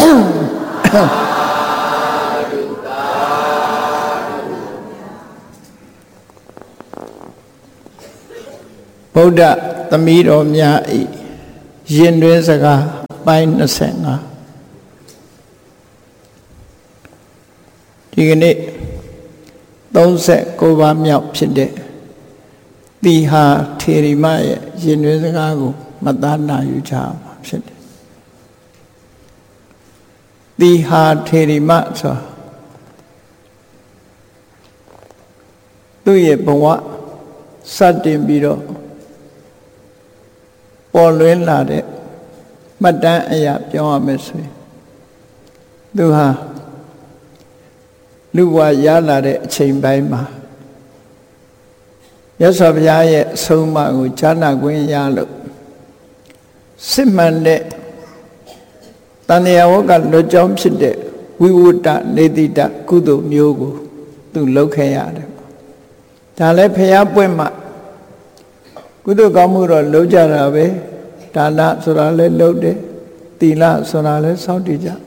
ဗုဒ္ဓသမီးတော်များဤရင်တွင်စကားပိုင်း25ဒီကနေ့39ပါးမြောက်ဖြစ်တဲ့သီဟာထေရီမရဲ့ရင်တွင်စကားကိုမှတ်သားနာယူကြမှာဖြစ်တယ်သီဟာထေရီမဆိုသူ့ရဲ့ဘဝစတင်ပြီးတော့ပေါ်လွင်လာတဲ့မှတ်တမ်းအရာပြောရမယ်ဆိုရင်သူဟာလူဘဝရလာတဲ့အချိန်ပိုင်းမှာမြတ်စွာဘုရားရဲ့အဆုံးအမကိုကြားနာခွင့်ရလို့စစ်မှန်တဲ့တန်မြာဝကလွတ်ကြောင်းဖြစ်တဲ့ဝိဝတ္တနေတိတကုသိုလ်မျိုးကိုသူလုပ်ခဲ့ရတယ်ဒါလည်းဘုရားပွင့်မှကုသိုလ်ကောင်းမှုတော့လုပ်ကြတာပဲဒါနဆိုတာလည်းလုပ်တယ်သီလဆိုတာလည်းစောင့်တည်ကြ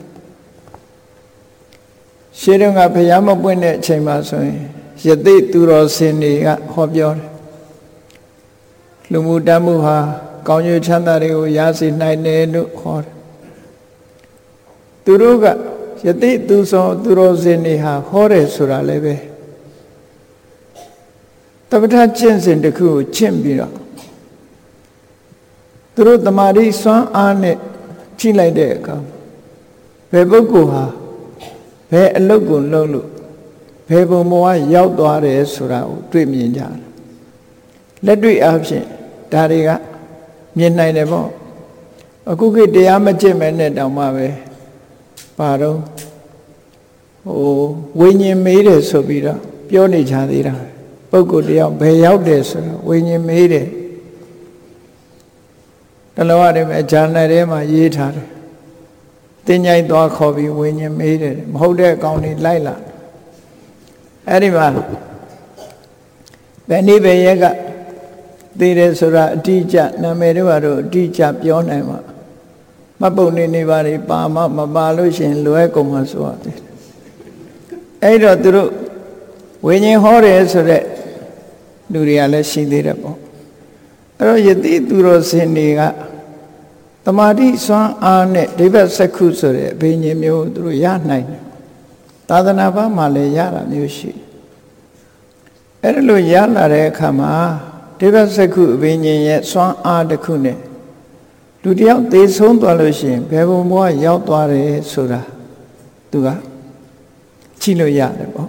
ရှေးတုန်းကဘုရားမပွင့်တဲ့အချိန်မှာဆိုရင်ယသိသူတော်စင်တွေကဟောပြောတယ်လူမှုတမ်းမှုဟာကောင်းကျိုးချမ်းသာတွေကိုရစေနိုင်တယ်လို့ဟောတယ်သူတို့ကယသိသူတော်စင်တွေဟာဟောတယ်ဆိုတာလည်းပဲတပ္ပထကျင့်စဉ်တစ်ခုကိုကျင့်ပြီးတော့သူတို့တမာတိစွမ်းအားနဲ့ကြည့်လိုက်တဲ့အခါဘယ်ပုဂ္ဂိုလ်ဟာဘယ်အလုပ်ကိုလုပ်လို့ဘယ်ဘုံဘဝရောက်သွားတယ်ဆိုတာကိုတွေ့မြင်ကြတယ်လက်တွေ့အားဖြင့်ဒါတွေကမြင်နိုင်တယ်ပေါ့အခုခေတ်တရားမကျင့်မဲ့နဲ့တောင်မှပဲပါတော့ဝိညာဉ်မေးတယ်ဆိုပြီးတော့ပြောနေကြသေးတာပုဂ္ဂိုလ်တယောက်ဘယ်ရောက်တယ်ဆိုတော့ဝိညာဉ်မေးတယ်တလောကတည်းကဂျာနယ်ထဲမှာရေးထားတယ်တင်းញိုက်သွားခေါ်ပြီးဝိညာဉ်မေးတယ်မဟုတ်တဲ့အကောင်တွေလိုက်လာအဲ့ဒီမှာဘယ်နည်းပဲရဲ့ကသိတယ်ဆိုတာအတိအကျနာမည်တွေကတော့အတိအကျပြောနိုင်မှာမပုံနေပါလေပါမမပါလို့ရှင်လွဲကုန်မှာဆိုရတယ်အဲ့တော့သူတို့ဝိညာဉ်ဟောတယ်ဆိုတဲ့လူတွေကလည်းရှိသေးတယ်ပေါ့အဲ့တော့ယတိသူတော်စင်တွေကတမာတိစွမ်းအားနဲ့ဒိဗ္ဗစက္ခုဆိုတဲ့အဘိညာဉ်မျိုးသူတို့ရနိုင်တယ်သာသနာ့ဘာမှလည်းရတာမျိုးရှိအဲ့ဒါလို့ရလာတဲ့အခါမှာဒိဗ္ဗစက္ခုအဘိညာဉ်ရဲ့စွမ်းအားတစ်ခုနဲ့လူတယောက်သေဆုံးသွားလို့ရှိရင်ဘယ်ဘုံဘဝရောက်သွားတယ်ဆိုတာသူကကြည့်လို့ရတယ်ပေါ့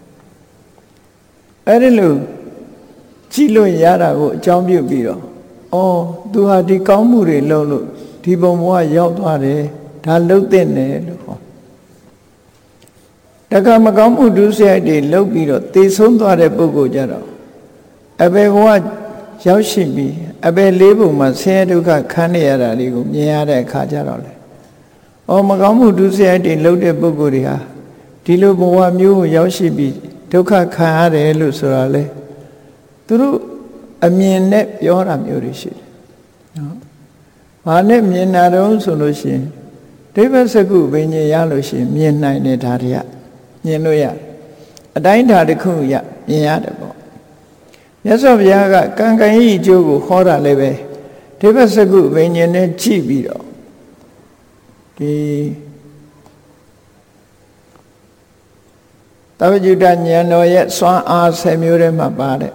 အဲ့ဒီလိုကြည့်လို့ရတာကိုအကြောင်းပြုပြီးတော့သူဟာဒီကောင်းမှုတွေလုပ်လို့ဒီဘုံဘဝရောက်သွားတယ်ဒါလှုပ်တဲ့နယ်လို့ဟောတခါမကောင်းမှုဒုစရိုက်တွေလုပ်ပြီးတော့သေဆုံးသွားတဲ့ပုဂ္ဂိုလ်ကြတော့အဘယ်ဘဝရောက်ရှိပြီးအဘယ်လေးပုံမှာဆင်းရဲဒုက္ခခံနေရတာတွေကိုမြင်ရတဲ့အခါကျတော့လေမကောင်းမှုဒုစရိုက်တွေလုပ်တဲ့ပုဂ္ဂိုလ်တွေဟာဒီလိုဘဝမျိုးကိုရောက်ရှိပြီးဒုက္ခခံရတယ်လို့ဆိုတာလေသူတို့အမြင်နဲ့ပြောတာမျိုးတွေရှိတယ်နော်။ဘာနဲ့မြင်တာတုံးဆိုလို့ရှိရင်ဒိဗ္ဗစက္ခုဘိညာဉ်ရလို့ရှိရင်မြင်နိုင်တဲ့ဓာတ်တွေကမြင်လို့ရအတိုင်းဓာတ်တစ်ခုရမြင်ရတယ်ပေါ့။မြတ်စွာဘုရားကကံကံဤအကျိုးကိုဟောတာလည်းပဲဒိဗ္ဗစက္ခုဘိညာဉ်နဲ့ကြည့်ပြီးတော့ဒီသဗ္ဗညုတဉာဏ်တော်ရဲ့စွမ်းအား10မျိုးထဲမှာပါတယ်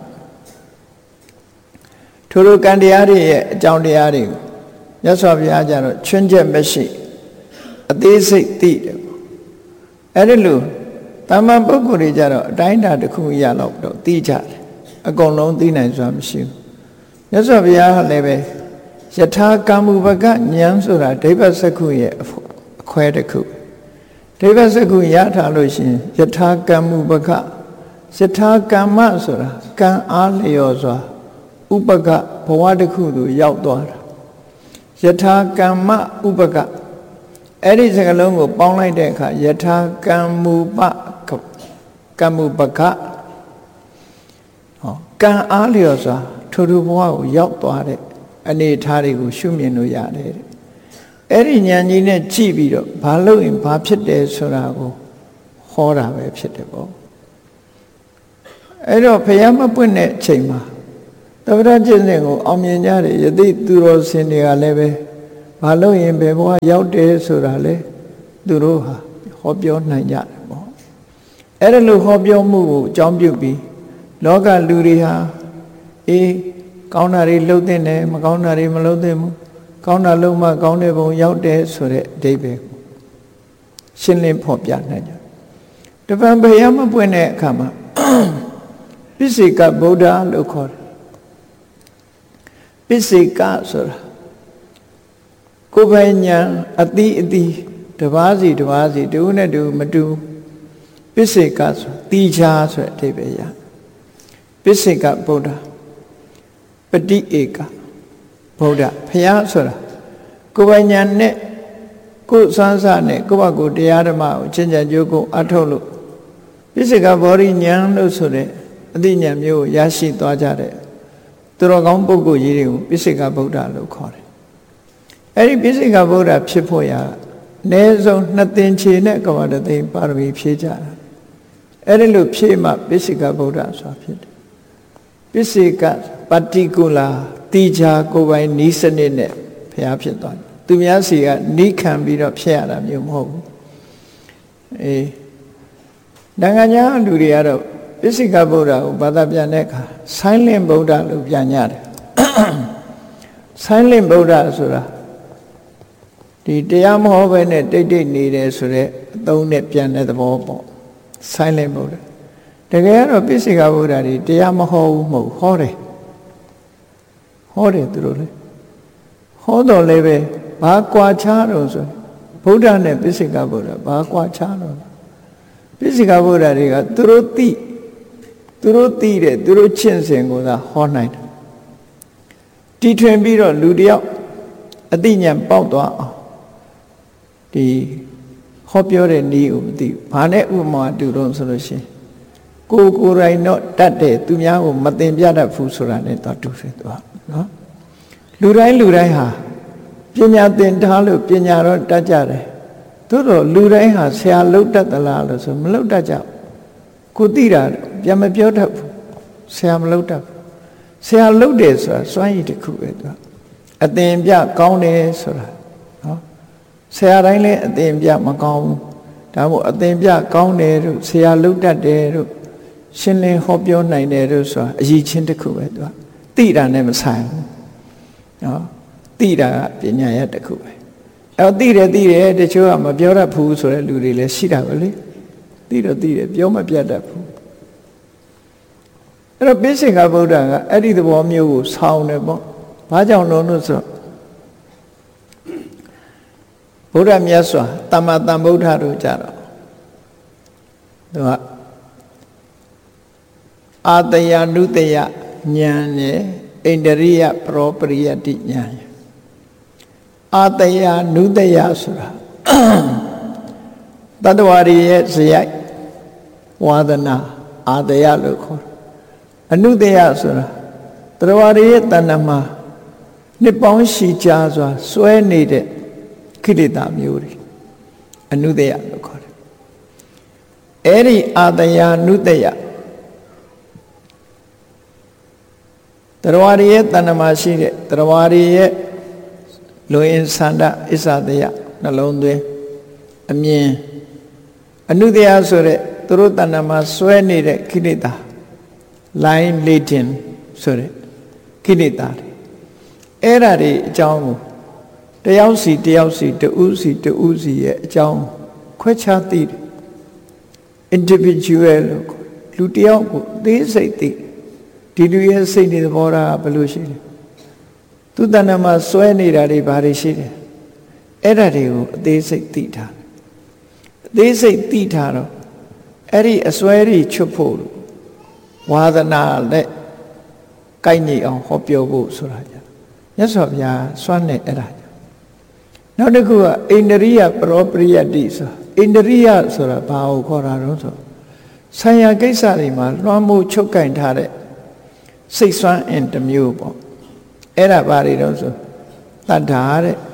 ထိုလိုကံတရားတွေရဲ့အကြောင်းတရားတွေကိုမြတ်စွာဘုရားကျတော့ချွင်းချက်မရှိအသေးစိတ်သိတယ်အဲ့ဒီလိုတာမန်ပုဂ္ဂိုလ်တွေကျတော့အတိုင်းအတာတစ်ခုရတော့သိကြတယ်အကုန်လုံးသိနိုင်စွာမရှိဘူးမြတ်စွာဘုရားကလည်းပဲယထာကမ္မုပကဉာဏ်ဆိုတာဒိဗ္ဗစက္ခုရဲ့အခွဲတစ်ခုဒိဗ္ဗစက္ခုရထားလို့ရှိရင်ယထာကမ္မုပကယထာကမ္မဆိုတာကံအားလျော်စွာဥပကဘဝတစ်ခုသို့ရောက်သွားတာယထာကမ္မဥပကအဲ့ဒီစကားလုံးကိုပေါင်းလိုက်တဲ့အခါယထာကမ္မုပကကံအားလျော်စွာထိုဘဝကိုရောက်သွားတဲ့အနေအထားတွေကိုရှုမြင်လို့ရတယ်အဲ့ဒီဉာဏ်ကြီးနဲ့ကြည့်ပြီးတော့ဘာလို့ရင်ဘာဖြစ်တယ်ဆိုတာကိုဟောတာပဲဖြစ်တယ်ပေါ့အဲ့တော့ဘုရားမပွင့်တဲ့အချိန်မှာသဗ္ဗတကျင့်စဉ်ကိုအောင်မြင်ကြတယ်ယသိသူတော်စင်တွေကလည်းပဲဘာလို့ရင်ဘယ်ဘဝရောက်တယ်ဆိုတာလေသူတို့ဟာဟောပြောနိုင်ကြတယ်ပေါ့အဲ့ဒါလို့ဟောပြောမှုကိုအကြောင်းပြုပြီးလောကလူတွေဟာကောင်းတာတွေလှုပ်တဲ့တယ်မကောင်းတာတွေမလှုပ်တဲ့ဘူးကောင်းတာလုံးမကောင်းတဲ့ဘုံရောက်တယ်ဆိုတဲ့အဓိပ္ပာယ်ကိုရှင်းလင်းဖော်ပြနိုင်ကြတပံဘုရားမပွင့်တဲ့အခါမှာပိစိကဗုဒ္ဓလို့ခေါ်တယ်ပိစိကဆိုတာကိုယ်ပိုင်ညာအတိအတိတပါးစီတပါးစီတူနဲ့တူမတူပိစိကဆိုတိချာဆိုတဲ့အဓိပ္ပာယ်ရပိစိကဗုဒ္ဓပတိဧကဗုဒ္ဓဘုရားဆိုတာကိုယ်ပိုင်ညာနဲ့ကိုယ်စွမ်းစားနဲ့ကိုယ့်ဘကိုတရားဓမ္မကိုချင်းချင်ကြိုးကိုအထုတ်လို့ပိစိကဗောဓိဉာဏ်လို့ဆိုတဲ့အသိဉာဏ်မျိုးကိုရရှိသွားကြတဲ့သူတော်ကောင်းပုဂ္ဂိုလ်ကြီးတွေကိုပိစိကဗုဒ္ဓလို့ခေါ်တယ်အဲ့ဒီပိစိကဗုဒ္ဓဖြစ်ဖို့ရအနည်းဆုံး2သင်္ချေနဲ့ကမ္ဘာတသိန်းပါရမီဖြည့်ကြတာအဲ့ဒီလိုဖြည့်မှပိစိကဗုဒ္ဓဆိုတာဖြစ်တယ်ပိစိကပတိကုလာတိချာကိုယ်ပိုင်နီးစနစ်နဲ့ဘုရားဖြစ်သွားတယ်သူများစီကနီးခံပြီးတော့ဖြစ်ရတာမျိုးမဟုတ်ဘူးနိုင်ငံခြားလူတွေကတော့ပိစိကဗုဒ္ဓကိုဘာသာပြန်တဲ့အခါ silent ဗုဒ္ဓလို့ပြန်ကြတယ် silent ဗုဒ္ဓဆိုတာဒီတရားမဟောဘဲနဲ့တိတ်တိတ်နေတယ်ဆိုတဲ့အသုံးနဲ့ပြန်တဲ့သဘောပေါ့ silent ဗုဒ္ဓတကယ်ကတော့ပိစိကဗုဒ္ဓတွေတရားမဟောဘူးမဟုတ်ဟောတယ်သူတို့လေဟောတော်လည်းပဲဘာကွာခြားတော့ဆိုဗုဒ္ဓနဲ့ပိစိကဗုဒ္ဓဘာကွာခြားတော့ပိစိကဗုဒ္ဓတွေကသူတို့သိတဲ့သူတို့ချင့်စဉ်ကိုသာဟောနိုင်တယ်တီထွင်ပြီးတော့လူတယောက်အသိဉာဏ်ပေါက်သွားအောင်ဒီဟောပြောတဲ့နည်းကိုမသိဘူးဘာနဲ့ဥပမာတူတော့ဆိုလို့ရှိရင်ကိုယ်တိုင်တော့တတ်တယ်သူများကိုမသင်ပြတတ်ဘူးဆိုတာနဲ့တော့တူတယ်သူကနော်လူတိုင်းဟာပညာသင်ထားလို့ပညာတော့တတ်ကြတယ်သို့တော့လူတိုင်းဟာဆရာလုပ်တတ်သလားလို့ဆိုမလုပ်တတ်ကြဘူးကိုသိတာပြန်မပြောတတ်ဘူးဆရာမလုပ်တတ်ဘူးဆရာလုပ်တယ်ဆိုတာစွမ်းရည်တစ်ခုပဲသူကအသင်ပြကောင်းတယ်ဆိုတာနော်ဆရာတိုင်းလည်းအသင်ပြမကောင်းဘူးဒါမို့အသင်ပြကောင်းတယ်လို့ဆရာလုပ်တတ်တယ်လို့ရှင်းလင်းဟောပြောနိုင်တယ်လို့ဆိုတာအရည်ချင်းတစ်ခုပဲသူကသိတာနဲ့မဆိုင်ဘူးနော်သိတာကပညာရတစ်ခုပဲသိတယ်တချို့ကမပြောတတ်ဘူးဆိုတဲ့လူတွေလည်းရှိတာပဲလေသိတယ်ပြောမပြတ်တတ်ဘူးအဲ့တော့ပိစိကဗုဒ္ဓကအဲ့ဒီသဘောမျိုးကိုဆောင်းတယ်ပေါ့ဘာကြောင့်လို့ဆိုဗုဒ္ဓမြတ်စွာတမ္မာတန်ဗုဒ္ဓတို့ကြတော့သူကအာတယနုတယဉာဏ်နဲ့ဣန္ဒရိယပရောပရိယတိဉာဏ်အာတယနုတယဆိုတာတတ္တဝါတွေရဲ့ဇယိုက်ဝါဒနာအာတယလို့ခေါ်တယ်အနုတယဆိုတာတတ္တဝါတွေရဲ့တဏ္ဍမှာနှစ်ပေါင်းရှည်ကြာစွာစွဲနေတဲ့ခိလေသာမျိုးတွေအနုတယလို့ခေါ်တယ်အဲ့ဒီအာတယနုတယတရဝရရဲ့တဏ္ဍမှာရှိတဲ့တရဝရရဲ့လူအင်ဆန္ဒအစ္ဆတယနှလုံးသွင်းအမြင်အနုတယဆိုတဲ့သူတို့တဏ္ဍမှာစွဲနေတဲ့ခိလေသာ line latent ဆိုတဲ့ခိလေသာတွေအဲ့ဓာတွေအကြောင်းကိုတယောက်စီတူးစီရဲ့အကြောင်းခွဲခြားသိတယ် individual လို့လူတယောက်ကိုသိစိတ်သိဒီလူရဲ့စိတ်တွေသဘောထားဘယ်လိုရှိလဲသူတဏ္ဍမှာစွဲနေတာတွေဘာတွေရှိတယ်အဲ့ဒါတွေကိုအသေးစိတ်သိထားအသေးစိတ်သိထားတော့အဲ့ဒီအစွဲတွေချွတ်ဖို့ဝါဒနာနဲ့ကိုက်ညိအောင်ဟောပြောဖို့ဆိုတာကြမြတ်စွာဘုရားစွမ်းနေအဲ့ဒါနောက်တစ်ခုကဣန္ဒရိယပရောပရိယတိဆိုဣန္ဒရိယဆိုတာဘာကိုခေါ်တာတော့ဆိုဆံရကိစ္စတွေမှာလွှမ်းမိုးချုပ်ကင်ထားတဲ့စိတ်ဆွမ်းအင်တစ်မျိုးပေါ့အဲ့ဒါဘာတွေတော့ဆိုတတ္ထာတဲ့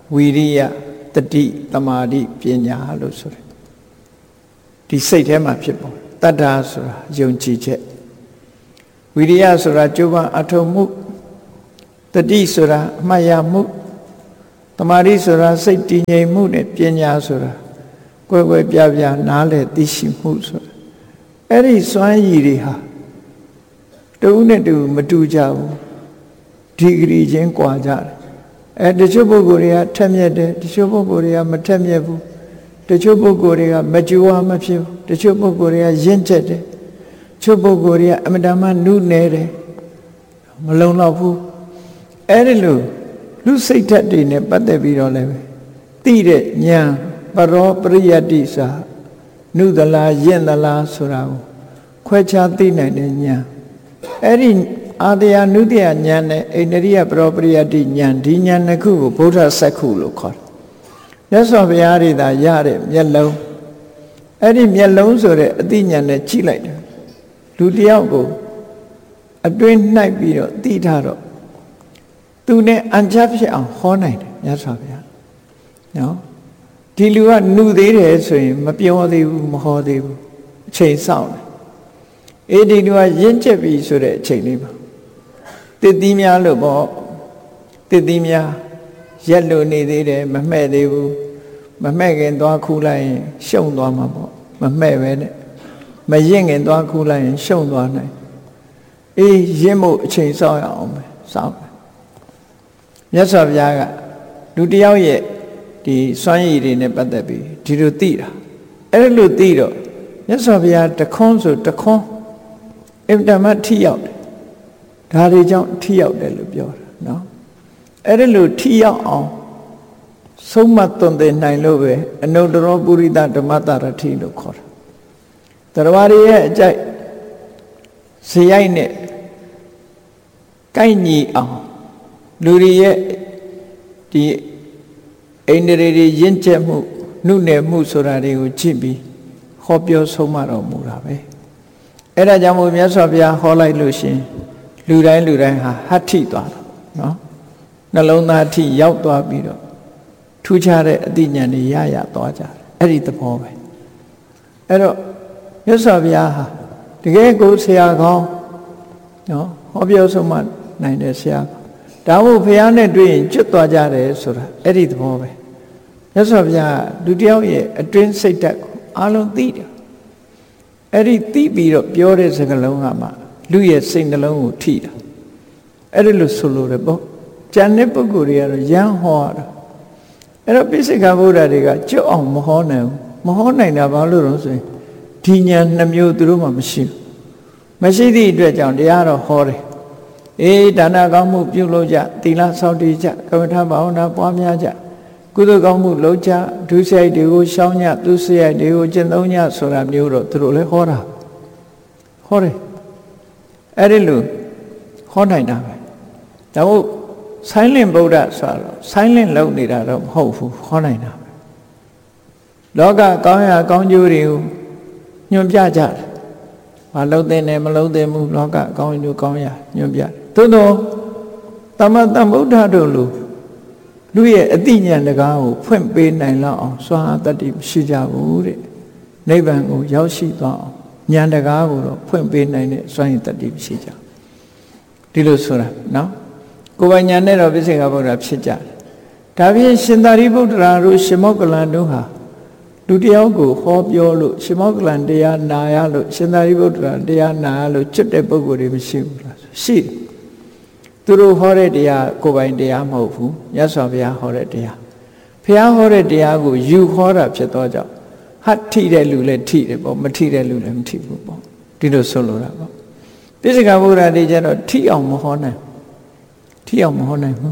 ဝီရိယတတိသမာဓိပညာလို့ဆိုတယ်ဒီစိတ်ထဲမှာဖြစ်ပေါ်တတ္ထာဆိုတာယုံကြည်ချက်ဝိရိယဆိုတာကြိုးပမ်းအထောက်မှုတတိဆိုတာအမှတ်ရမှုသမာဓိဆိုတာစိတ်တည်ငြိမ်မှုနဲ့ပညာဆိုတာကွယ်ကွယ်ပြားပြားနားလည်သိရှိမှုဆိုတာအဲ့ဒီစွမ်းရည်တွေဟာတူနဲ့တူမတူကြဘူးဒီဂရီချင်းကွာကြတယ်တချို့ပုဂ္ဂိုလ်တွေကထက်မြက်တယ်တချို့ပုဂ္ဂိုလ်တွေကမထက်မြက်ဘူးတချို့ပုဂ္ဂိုလ်တွေကမကြွားမဖြစ်ဘူးတချို့ပုဂ္ဂိုလ်တွေကရင့်ကျက်တယ်တချို့ပုဂ္ဂိုလ်တွေကအမတမနုနယ်တယ်မလုံလောက်ဘူးအဲ့ဒီလိုလူစိတ်ဓာတ်တွေနဲ့ပတ်သက်ပြီးတော့လည်းသိတဲ့ဉာဏ်ပရောပရိယတ္တိစာနုသလားယင့်သလားဆိုတာကိုခွဲခြားသိနိုင်တဲ့ဉာဏ်အဲ့ဒီအာတယနုတ္တယဉာဏ်နဲ့အိန္ဒိယပရောပရိယတ္တိဉာဏ်ဒီဉာဏ်နှစ်ခုကိုဗုဒ္ဓစက္ခုလို့ခေါ်တယ်မြတ်စွာဘုရားတွေသာရတဲ့မျက်လုံးအဲ့ဒီမျက်လုံးဆိုတဲ့အသိဉာဏ်နဲ့ကြည့်လိုက်တယ်လူတယောက်ကိုအတွင်းနှိုက်ပြီးတော့သိထားတော့သူနဲ့အံချဖြစ်အောင်ဟောနိုင်တယ်မြတ်စွာဘုရားနော်ဒီလူကနှုသေးတယ်ဆိုရင်မပြောသေးဘူးမဟောသေးဘူးအချိန်စောင့်တယ်ဒီလူကရင့်ကျက်ပြီဆိုတဲ့အချိန်လေးပါတစ်သီးများလို့ပေါ့တစ်သီးများရက်လို့နေသေးတယ်မမှဲ့သေးဘူးမမှဲ့ခင်သွားခူးလိုက်ရင်ရှုံသွားမှာပေါ့မမှဲ့ပဲနဲ့မရင့်ခင်သွားခူးလိုက်ရင်ရှုံသွားနိုင်ရင့်ဖို့အချိန်စောင့်ရအောင်ပဲစောင့်မြတ်စွာဘုရားကလူတယောက်ရဲ့ဒီစွမ်းရည်တွေနဲ့ပတ်သက်ပြီးဒီလိုသိတာအဲ့လိုသိတော့မြတ်စွာဘုရားတခွန်းဆိုတခွန်းအင်တမထိရောက်တယ်ဒါတွေကြောင့်ထိရောက်တယ်လို့ပြောတာနော်အဲ့ဒါလိုထိရောက်အောင်ဆုံးမသွန်သင်နိုင်လို့ပဲအနုတ္တရောပုရိသဓမ္မတာရထိလို့ခေါ်တာတရားတွေရဲ့အကြိုက်ဇေယိုက်နဲ့ကိုက်ညီအောင်လူတွေရဲ့ဒီအိန္ဒြေတွေရင့်ကျက်မှုနှုတ်နယ်မှုဆိုတာတွေကိုကြည့်ပြီးဟောပြောဆုံးမတော်မူတာပဲအဲ့ဒါကြောင့်မို့မြတ်စွာဘုရားဟောလိုက်လို့ရှင်လူတိုင်းဟာဟဋ္ဌိသွားတာနော်နှလုံးသားအထိရောက်သွားပြီးတော့ထူးခြားတဲ့အသိဉာဏ်တွေရသွားကြတယ်အဲ့ဒီသဘောပဲအဲ့တော့မြတ်စွာဘုရားဟာတကယ်ကိုဆရာကောင်းနော်ဟောပြောဆုံးမနိုင်တဲ့ဆရာဒါမို့ဘုရားနဲ့တွေ့ရင်ကျွတ်သွားကြတယ်ဆိုတာအဲ့ဒီသဘောပဲမြတ်စွာဘုရားလူတယောက်ရဲ့အတွင်းစိတ်ဓာတ်ကိုအားလုံးသိတယ်အဲ့ဒီသိပြီးတော့ပြောတဲ့စကားလုံးကမှလူရဲ့စိတ်နှလုံးကိုထိတာအဲ့ဒီလိုဆိုလို့ရပေါ့ကျန်တဲ့ပုဂ္ဂိုလ်တွေကတော့ရမ်းဟောတာအဲ့တော့ပိစိကဗုဒ္ဓတွေကကျွတ်အောင်မဟောနိုင်ဘူးမဟောနိုင်တာဘာလို့လဲဆိုရင်ဒီဉာဏ်နှမျိုးသူတို့မှမရှိသည့်အတွက်ကြောင့်တရားတော့ဟောတယ်ဒါနကောင်းမှုပြုလုပ်ကြသီလစောင့်တည်ကြကမ္မထာဘာဝနာပွားများကြကုသိုလ်ကောင်းမှုလုပ်ကြဒုစရိုက်တွေကိုရှောင်ညသူစရိုက်တွေကိုကျင့်သုံးညဆိုတာမျိုးတော့သူတို့လည်းဟောတာဟောတယ်အဲ့ဒီလိုဟောနိုင်တာပဲဒါမို့ဆိုင်းလင့်ဗုဒ္ဓဆိုတော့ဆိုင်းလင့်လုပ်နေတာတော့မဟုတ်ဘူးဟောနိုင်တာပဲလောကကောင်းရာကောင်းကျိုးတွေကိုညွှန်ပြကြတယ်မလုပ်တဲ့နဲ့မလုပ်တဲ့မှုလောကကောင်းကျိုးကောင်းရာညွှန်ပြသို့တော့သမတဗုဒ္ဓတို့လူရဲ့အသိဉာဏ်တကားကိုဖွင့်ပေးနိုင်လောက်အောင်စွမ်းအားတတ္တိမရှိကြဘူးတဲ့နိဗ္ဗာန်ကိုရောက်ရှိသွားအောင်ဉာဏ်တကားကိုတော့ဖွင့်ပေးနိုင်တဲ့စွမ်းရည်တတ္တိမရှိကြဒီလိုဆိုတာနော်ကိုယ်ပိုင်ဉာဏ်နဲ့တော့ပိစိကဗုဒ္ဓဖြစ်ကြတယ်ဒါဖြင့်ရှင်သာရိပုတ္တရာတို့ရှင်မောက္ကလန်တို့ဟာလူတယောက်ကိုဟောပြောလို့ရှင်မောက္ကလန်တရားနာရလို့ရှင်သာရိပုတ္တရာတရားနာရလို့ကျွတ်တဲ့ပုဂ္ဂိုလ်တွေမရှိဘူးလားရှိတယ်သူတို့ဟောတဲ့တရားကိုယ်ပိုင်တရားမဟုတ်ဘူးမြတ်စွာဘုရားဟောတဲ့တရားဘုရားဟောတဲ့တရားကိုယူဟောတာဖြစ်သောကြောင့်ဟတ်ထိတဲ့လူလည်းထိတယ်ပေါ့မထိတဲ့လူလည်းမထိဘူးပေါ့ဒီလိုဆိုလိုတာပေါ့ပိစိကဗုဒ္ဓတွေကျတော့ထိအောင်မဟောနိုင်ဘူး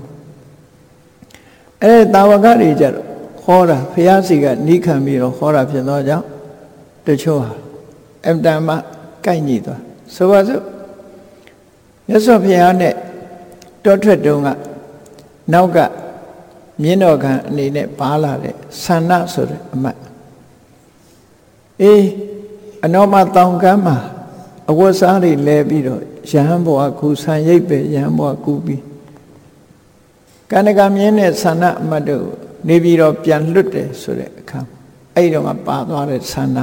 တာဝကတွေကျတော့ဟောတာဘုရားစီကနိခံပြီးတော့ဟောတာဖြစ်သောကြောင့်တချို့ဟာအမ္တမကိုက်ညီသွားဆိုပါစို့မြတ်စွာဘုရားနဲ့တောထွက်တုန်းကနောက်ကမြင်းတော်ခံအနေနဲ့ပါလာတဲ့ဆန္ဒဆိုတဲ့အမတ်အနောမတောင်ကမ်းမှာအဝတ်စားတွေလဲပြီးတော့ရဟန်းဘဝကူဆံရိပ်ပဲရဟန်းဘဝကူပြီးကန္နကမြင်းနဲ့ဆန္ဒအမတ်တို့နေပြီးတော့ပြန်လွတ်တယ်ဆိုတဲ့အခါအဲ့တော့ကပါသွားတဲ့ဆန္ဒ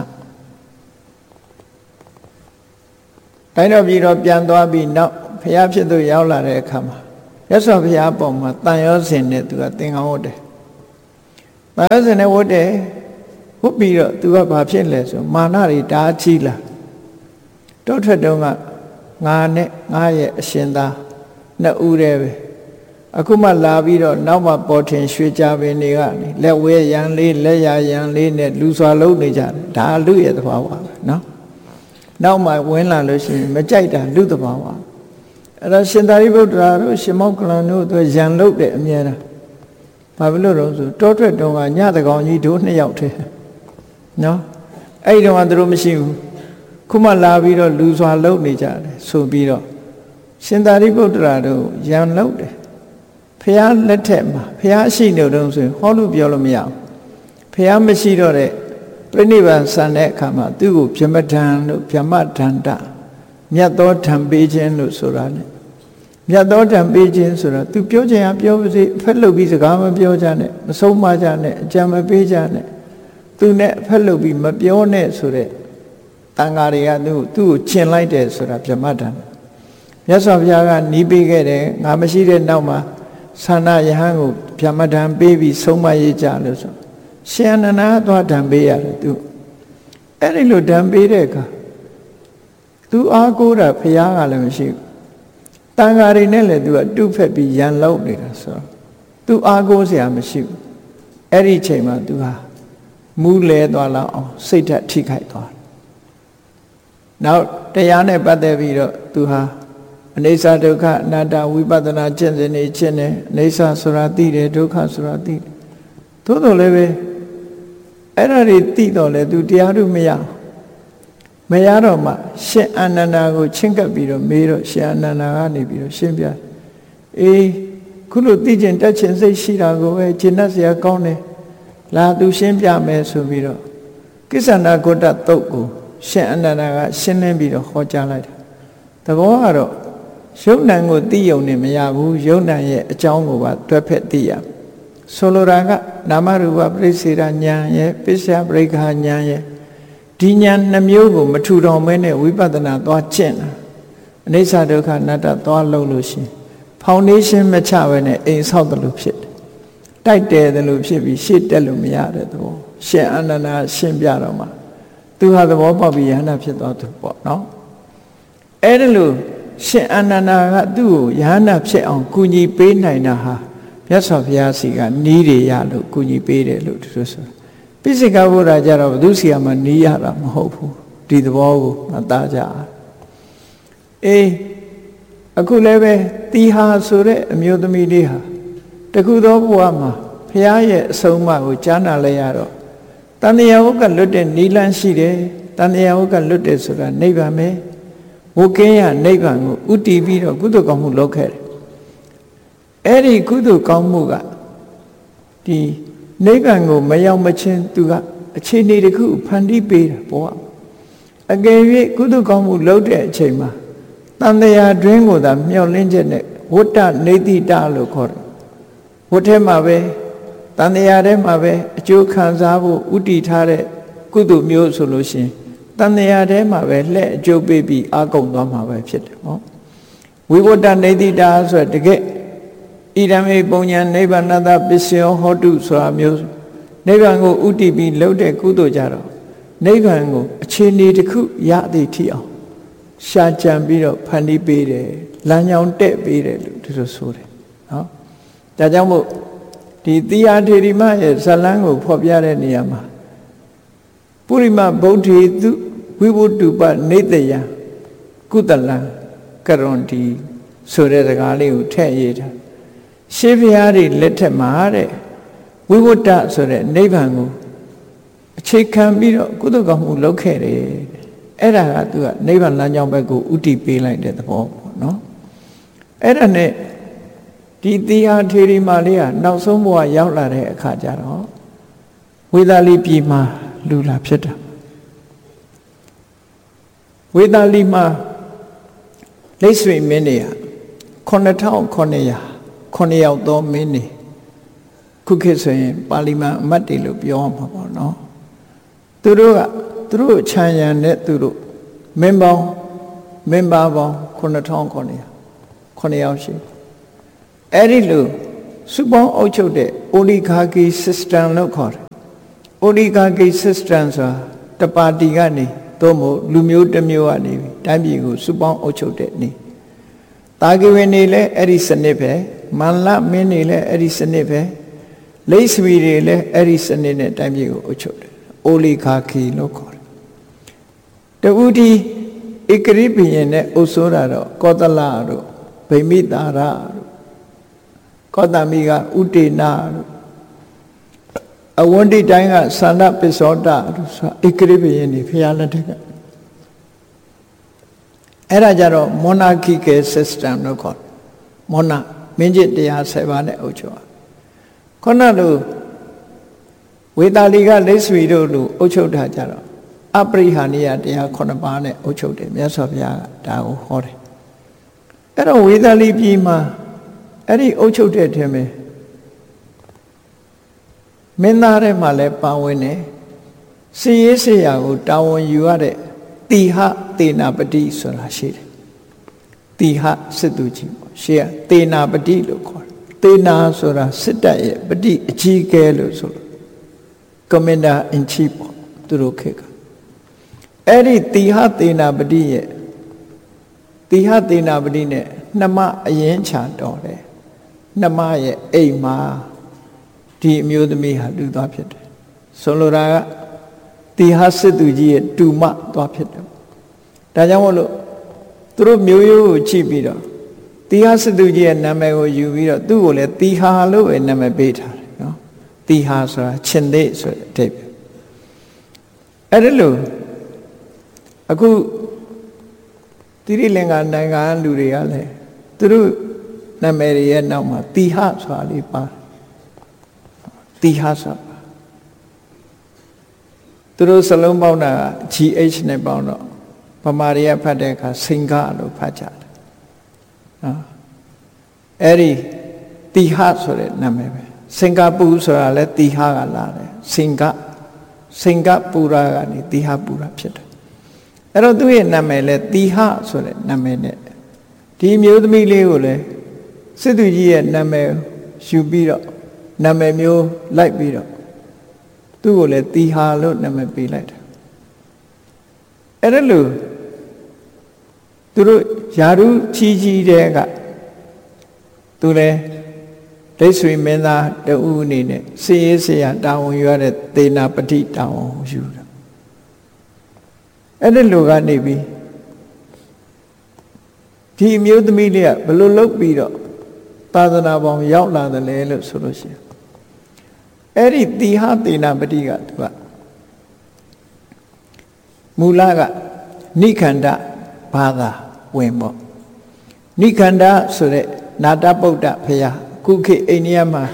တိုင်းတော်ပြည်တော့ပြန်သွားပြီးနောက်ဘုရားဖြစ်သူရောက်လာတဲ့အခါမှာရသော်ဘုရားပေါ်မှာတန်ရောစင်နဲ့သူကသင်္ကန်းဝတ်တယ်တန်ရောစင်နဲ့ဝတ်တယ်ဝတ်ပြီးတော့သူကဘာဖြစ်လဲဆိုမာနတွေတားချီလာတောထွက်တုန်းကငါနဲ့ငါရဲ့အရှင်သားနှစ်ဦးတည်းပဲအခုမှလာပြီးတော့နောက်မှပေါ်ထင်ရွှေကြပင်တွေကနေလက်ဝဲရန်လေးလက်ရရန်လေးနဲ့လူစွာလုံးနေကြတယ်ဒါလူရဲ့သဘာဝပဲနော်နောက်မှဝင်လာလို့ရှိရင်မကြိုက်တာလူသဘာဝအဲ့တော့ရှင်သာရိပုတ္တရာတို့ရှင်မောက္ကလန်တို့သူရန်လုပ်တယ်အမြဲတမ်းဘာဖြစ်လို့တော့ဆိုတောထွက်တုန်းကညတကောင်ကြီးတို့နှစ်ယောက်တည်းနော်အဲ့ဒီတော့ကသူတို့မရှိဘူးခုမှလာပြီးတော့လူစွာလုံးနေကြတယ်ဆိုပြီးတော့ရှင်သာရိပုတ္တရာတို့ရန်လုပ်တယ်ဖះလက်ထက်မှာဖះရှိနေတော့ဆိုရင်ဟောလို့ပြောလို့မရဘူးဖះမရှိတော့တဲ့ပြိဋိဘံဆန်တဲ့အခါမှာသူ့ကိုဗြဟ္မထံလို့ဗြဟ္မထန္တမြတ်သောထံပေးခြင်းလို့ဆိုတာ ਨੇ မြတ်သောထံပေးခြင်းဆိုတာသူပြောချင်အောင်ပြောပါစေအဖက်လုပ်ပြီးစကားမပြောကြနဲ့မဆုံးမကြနဲ့အကြံမပေးကြနဲ့သူနဲ့အဖက်လုပ်ပြီးမပြောနဲ့ဆိုတဲ့တန်ဃာတွေကသူ့ကိုကျင်လိုက်တယ်ဆိုတာဗြဟ္မထံမြတ်စွာဘုရားကနီးပေးခဲ့တယ်ငါမရှိတဲ့နောက်မှာဆန္ဒယဟန်ကိုဗြဟ္မထံပေးပြီးဆုံးမရေးကြလို့ဆိုရှင်အနန္ဒာသွားဓံပေးရတယ်သူအဲ့ဒီလိုဓံပေးတဲ့အခါသူအားကိုးတာဘုရားကလည်းမရှိဘူးတန်ဃာတွေနဲ့လည်းသူကတုဖက်ပြီးရန်လောက်နေတာဆိုတော့သူအားကိုးစရာမရှိဘူးအဲ့ဒီချိန်မှာသူဟာမူးလဲသွားလောက်အောင်စိတ်ဓာတ်ထိခိုက်သွားတယ်နောက်တရားနဲ့ပတ်သက်ပြီးတော့သူဟာအနိစ္စဒုက္ခအနတ္တဝိပဿနာကျင့်စဉ်နေခြင်းနဲ့အနိစ္စဆိုတာသိတယ်ဒုက္ခဆိုတာသိတယ်သို့တော်လည်းပဲအဲ့ဒါတွေသိတော့လေသူတရားတို့မရတော့မှရှင်အာနန္ဒာကိုချင်းကပ်ပြီးတော့မေးတော့ရှင်အာနန္ဒာကနေပြီးတော့ရှင်းပြအေးခုလိုသိကျင်တတ်ခြင်းစိတ်ရှိတာကိုပဲကျင့်တတ်စရာကောင်းတယ်လာသူရှင်းပြမယ်ဆိုပြီးတော့ကိစ္ဆန္ဒဂုတ္တသုတ်ကိုရှင်အာနန္ဒာကရှင်းလင်းပြီးတော့ဟောကြားလိုက်တာသဘောကတော့ယုံ nant ကိုသိယုံနေမရဘူးယုံ nant ရဲ့အကြောင်းကိုပါတွဲဖက်သိရဆိုလိုတာကနာမရူပပရိစ္ဆေဒဉာဏ်ရဲ့ပစ္စယပရိက္ခဉာဏ်ရဲ့ဒီဉာဏ်နှမျိုးကိုမထူထောင်မဲနဲ့ဝိပဿနာသွားကျင့်တာအနိစ္စဒုက္ခအနတ္တသွားလုံးလို့ရှိရင်ဖောင်ဒေးရှင်းမချပဲနဲ့အိမ်ဆောက်တယ်လို့ဖြစ်တယ်တိုက်တယ်တယ်လို့ဖြစ်ပြီးရှေ့တက်လို့မရတဲ့သဘောရှင်အာနန္ဒာရှင်းပြတော့မှသူဟာသဘောပေါက်ပြီးယဟန္တာဖြစ်သွားသူပေါ့နော်အဲ့ဒါလို့ရှင်အာနန္ဒာကသူ့ကိုယဟန္တာဖြစ်အောင်ကူညီပေးနိုင်တာဟာမြတ်စွာဘုရားစီကနီးတွေရလို့ကူညီပေးတယ်လို့သူတို့ဆိုပိစိကဗုဒ္ဓကြတော့ဘုသူစီကမှနီးရတာမဟုတ်ဘူးဒီသဘောကိုမသားကြအေးအခုလည်းပဲတီဟာဆိုတဲ့အမျိုးသမီးလေးဟာတခုသောဘဝမှာဘုရားရဲ့အဆုံးအမကိုကြားနာလဲရတော့တန်တရားဝကလွတ်တဲ့နိလန်းရှိတယ်တန်တရားဝကလွတ်တယ်ဆိုတာနိဗ္ဗာန်ပဲဝကင်းရနိဗ္ဗာန်ကိုဥတည်ပြီးတော့ကုသိုလ်ကောင်းမှုလုပ်ခဲ့တယ်အဲ့ဒီကုသိုလ်ကောင်းမှုကဒီနိဗ္ဗာန်ကိုမရောက်မချင်းသူကအခြေအနေတစ်ခုဖန်တီးပေးတာပေါ့အကယ်၍ကုသိုလ်ကောင်းမှုလုပ်တဲ့အချိန်မှာတန်တရားတွင်ကိုသာမျှော်လင့်ချက်နဲ့ဝတ္တနေတိတလို့ခေါ်တယ်ဝတ်ထဲမှာပဲတန်တရားထဲမှာပဲအကျိုးခံစားဖို့ဥတည်ထားတဲ့ကုသိုလ်မျိုးဆိုလို့ရှိရင်တန်တရားထဲမှာပဲလှည့်အကျိုးပေးပြီးအာကုန်သွားမှာပဲဖြစ်တယ်ပေါ့ဝိဝတ္တနေတိတဆိုတဲ့တကယ်ဣဒံမေပုံညာနိဗ္ဗာနတပစ္စယောဟောတုဆိုတာမျိုးနိဗ္ဗာန်ကိုဥတည်ပြီးလှုပ်တဲ့ကုသိုလ်ကြတော့နိဗ္ဗာန်ကိုအခြေအနေတစ်ခုရသည်ထိအောင်ရှာကြံပြီးတော့ဖန်တီးပေးတယ်လမ်းကြောင်းတက်ပေးတယ်လို့သူတို့ဆိုတယ်နော်ဒါကြောင့်မို့ဒီသီယာထေရီမရဲ့ဇလန်းကိုဖော်ပြတဲ့နေရာမှာပုရိမဗုဒ္ဓေသူဝိဝတ္တုပနေတယကုသလံကရွန်ဒီဆိုတဲ့စကားလေးကိုထည့်ရေးထားရှေးဘုရားတွေလက်ထက်မှာတဲ့ဝိဝတ္တဆိုတဲ့နိဗ္ဗာန်ကိုအခြေခံပြီးတော့ကုသကောင်းမှုလုပ်ခဲ့တယ်အဲ့ဒါကသူကနိဗ္ဗာန်လမ်းကြောင်းဘက်ကိုဥတည်ပေးလိုက်တဲ့သဘောပေါ့နော်အဲ့ဒါနဲ့ဒီသီဟာထေရီမာလေးကနောက်ဆုံးဘဝရောက်လာတဲ့အခါကျတော့ဝေသာလိပြည်မှာလူလာဖြစ်တာဝေသာလိမှာလိတ်ဆွေမင်းတွေက 9,900 9 ယောက်သောမင်းတွေခုခေတ်ဆိုရင်ပါလီမန်အမတ်တွေလို့ပြောရမှာပေါ့နော်သူတို့ခြံရံတဲ့သူတို့မင်းဘာပေါင်း9,900ယောက်ရှိအဲ့ဒီလိုစုပေါင်းအုပ်ချုပ်တဲ့ oligarchy system လို့ခေါ်တယ် oligarchy system ဆိုတာတပါတီကနေသို့မဟုတ်လူမျိုးတစ်မျိုးကနေတိုင်းပြည်ကိုစုပေါင်းအုပ်ချုပ်တဲ့နေ့တာဂီဝင်နေလဲအဲ့ဒီစနစ်ပဲမန္လမင်းနေလဲအဲ့ဒီစနစ်ပဲလိပ်ဆွေတွေလဲအဲ့ဒီစနစ်နဲ့တိုင်းပြည်ကိုအုပ်ချုပ်တယ် oligarchy လို့ခေါ်တယ်တူဒီဧကရိဘုရင်နဲ့အုပ်စိုးတာတော့ကောသလတို့ဗိမိတာရတို့ကောသမိကဥတေနတို့အဝန္တိတိုင်းကသန္ဓပစ္စောတတို့ဆိုဧကရိဘုရင်တွေဖျားလက်ထက်ကအဲ့ဒါကြတော့ monarchical system လို့ခေါ်တယ်မင်းကြီးတရား7ပါးနဲ့အုပ်ချုပ်ခုနလိုဝေတာလီကလိပ်ဆွေတို့လူအုပ်ချုပ်တာကြတော့အပရိဟာနိယတရား9ပါးနဲ့အုပ်ချုပ်တယ်မြတ်စွာဘုရားကဒါကိုဟောတယ်အဲ့တော့ဝေတာလီပြည်မှာအဲ့ဒီအုပ်ချုပ်တဲ့ထဲမှာမင်းသားတွေမှာလည်းပါဝင်တယ်စီရေးစရာကိုတာဝန်ယူရတဲ့တိဟသေနာပတိဆိုတာရှိတယ်တိဟစစ်သူကြီးပေါ့ရှေ့ကသေနာပတိလို့ခေါ်တယ်သေနာဆိုတာစစ်တပ်ရဲ့ပတိအကြီးအကဲလို့ဆိုလို့ Commander in Chief ပေါ့သူတို့ခေတ်ကအဲ့ဒီတိဟသေနာပတိရဲ့တိဟသေနာပတိနဲ့နှမအရင်ချတော်တယ်နှမရဲ့အိမ်မှာဒီအမျိုးသမီးဟာလူသွားဖြစ်တယ်ဆိုလိုတာကတိဟစစ်သူကြီးရဲ့တူမသွားဖြစ်တယ်ဒါကြောင့်မို့လို့သူတို့မျိုးရိုးကိုကြည့်ပြီးတော့တိဟစစ်သူကြီးရဲ့နာမည်ကိုယူပြီးတော့သူ့ကိုလည်းတိဟာလို့ပဲနာမည်ပေးထားတယ်နော်တိဟာဆိုတာရှင်သေးဆိုတဲ့အဓိပ္ပာယ်အဲ့ဒါလို့အခုတိရိလင်္ကာနိုင်ငံလူတွေကလည်းသူတို့နာမည်တွေရဲ့နောက်မှာတိဟဆိုတာလေးပါတိဟဆိုတာသူတို့စလုံးပေါင်းတာ GH နဲ့ပေါင်းတော့ဗမာတွေကဖတ်တဲ့အခါစင်္ဂလို့ဖတ်ကြတယ်နော်အဲ့ဒီတိဟဆိုတဲ့နာမည်ပဲစင်္ကာပူဆိုတာလည်းတိဟကလာတယ်စင်္ကာပူရာကနေတိဟပူရာဖြစ်တယ်အဲ့တော့သူ့ရဲ့နာမည်လဲတိဟဆိုတဲ့နာမည်နဲ့ဒီမျိုးသမီးလေးကိုလည်းစစ်သူကြီးရဲ့နာမည်ယူပြီးတော့နာမည်မျိုးလိုက်ပြီးတော့သူ့ကိုလည်းတိဟာလို့နာမည်ပေးလိုက်တယ်အဲ့ဒါလို့သူတို့ယာရုကြီးတဲ့ကသူလည်းလိပ်ဆွေမင်းသားတူအနေနဲ့စီရေးစရာတာဝန်ယူရတဲ့သေနာပတိတာဝန်ယူတာအဲ့ဒီလိုကနေပြီးဒီအမျိုးသမီးလေးကဘယ်လိုလုပ်ပြီးတော့သာသနာပေါင်းရောက်လာတယ်လဲလို့ဆိုလို့ရှိရင်အဲ့ဒီတိဟသေနာပတိကသူကမူလကနိခန္ဓဘာသာဝင်ပေါ့နိခန္ဓဆိုတဲ့နာတဗုဒ္ဓဘုရားခုခေတ်အိန္ဒိယမှာ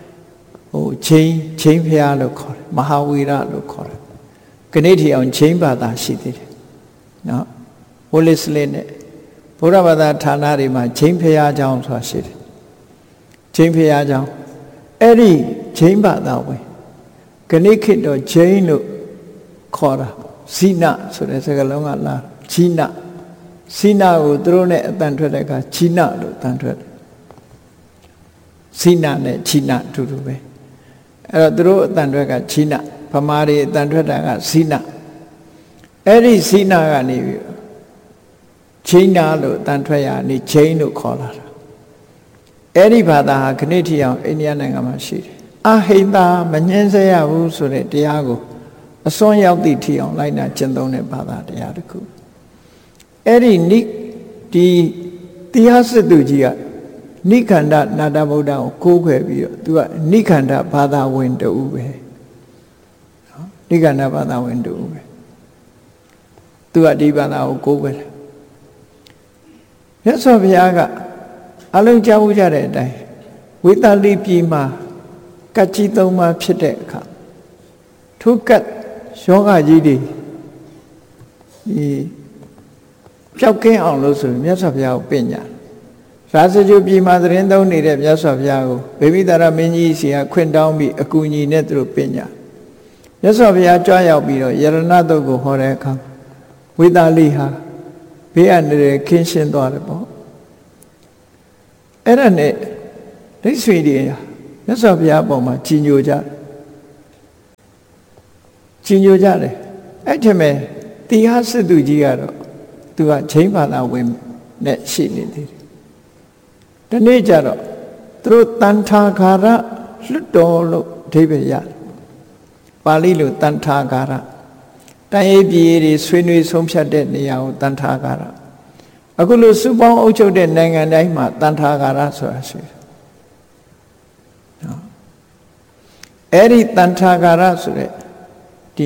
ချင်းဘုရားလို့ခေါ်တယ်မဟာဝီရလို့ခေါ်တယ်ခဏထီအောင်ချင်းဘာသာရှိသေးတယ်နော်ဝလစ်လေးနဲ့ဘုရားဘာသာဌာနတွေမှာချင်းဘုရားကျောင်းဆိုတာရှိတယ်ချင်းဘုရားကျောင်းအဲ့ဒီချင်းဘာသာဝင်ခဏခေတ်တော့ချင်းလို့ခေါ်တာဇိနဆိုတဲ့စကားလုံးကလာဇိနဇိနကိုသူတို့နဲ့အတန်ထွက်တဲ့အခါဇိနလို့တန်ထွက်တယ်ဇိနနဲ့ဇိနအတူတူပဲအဲ့တော့သူတို့အတန်ထွက်ကဇိနဗမာတွေအတန်ထွက်တာကဇိနအဲ့ဒီဇိနကနေပြီးချင်းနာလို့အတန်ထွက်ရနေချင်းလို့ခေါ်လာတာအဲ့ဒီဘာသာဟာခဏထီအောင်အိန္ဒိယနိုင်ငံမှာရှိတယ်အဟိတမငြင်းဆဲရဘူးဆိုတဲ့တရားကိုအစွန်းရောက်သည့်ထီအောင်လိုက်နာကျင့်သုံးတဲ့ဘာသာတရားတစ်ခုအဲ့ဒီဒီတရားစစ်သူကြီးကနိခန္ဓနာတဗုဒ္ဓကိုကိုးခွယ်ပြီးတော့သူကနိခန္ဓဘာသာဝင်တူပဲနော်နိခန္ဓဘာသာဝင်တူပဲသူကဒီဘာသာကိုကိုးခွယ်တယ်မြတ်စွာဘုရားကအလုံးကြားမှုကြတဲ့အတိုင်းဝေတာလိပြည်မှာကတ်ကြီး၃ပါးဖြစ်တဲ့အခါထိုကတ်ယောဂကြီးတွေဒီပျောက်ကင်းအောင်လို့ဆိုမြတ်စွာဘုရားကိုပညာရာဇဂုပြည်မှာသတင်းသုံးနေတဲ့မြတ်စွာဘုရားကိုဗေမိသာရမင်းကြီးစီကခွင့်တောင်းပြီးအကူအညီနဲ့သူတို့ပညာမြတ်စွာဘုရားကြွရောက်ပြီးတော့ယရဏတုတ်ကိုဟောတဲ့အခါဝိသာလိဟာဘေးအန္တရာယ်ခင်းရှင်းသွားတယ်ပေါ့အဲ့ဒါနဲ့ဒိဋ္ဌိတွေမြတ်စွာဘုရားအပေါ်မှာကြီးညိုကြတယ်အဲ့ထက်မဲ့တိဟစစ်သူကြီးကတော့သူကချိန်ဘာသာဝင်နဲ့ရှိနေသေးတယ်ဒီနေ့ကျတော့သူတို့တန်ထာဂါရလွတ်တော်လို့အဓိပ္ပာယ်ရတယ်ပါဠိလိုတန်ထာဂါရတိုင်းရေးပြည်တွေဆွေးနွေးဆုံးဖြတ်တဲ့နေရာကိုတန်ထာဂါရအခုလိုစုပေါင်းအုပ်ချုပ်တဲ့နိုင်ငံတိုင်းမှာတန်ထာဂါရဆိုတာရှိတယ်နော်အဲ့ဒီတန်ထာဂါရဆိုတဲ့ဒီ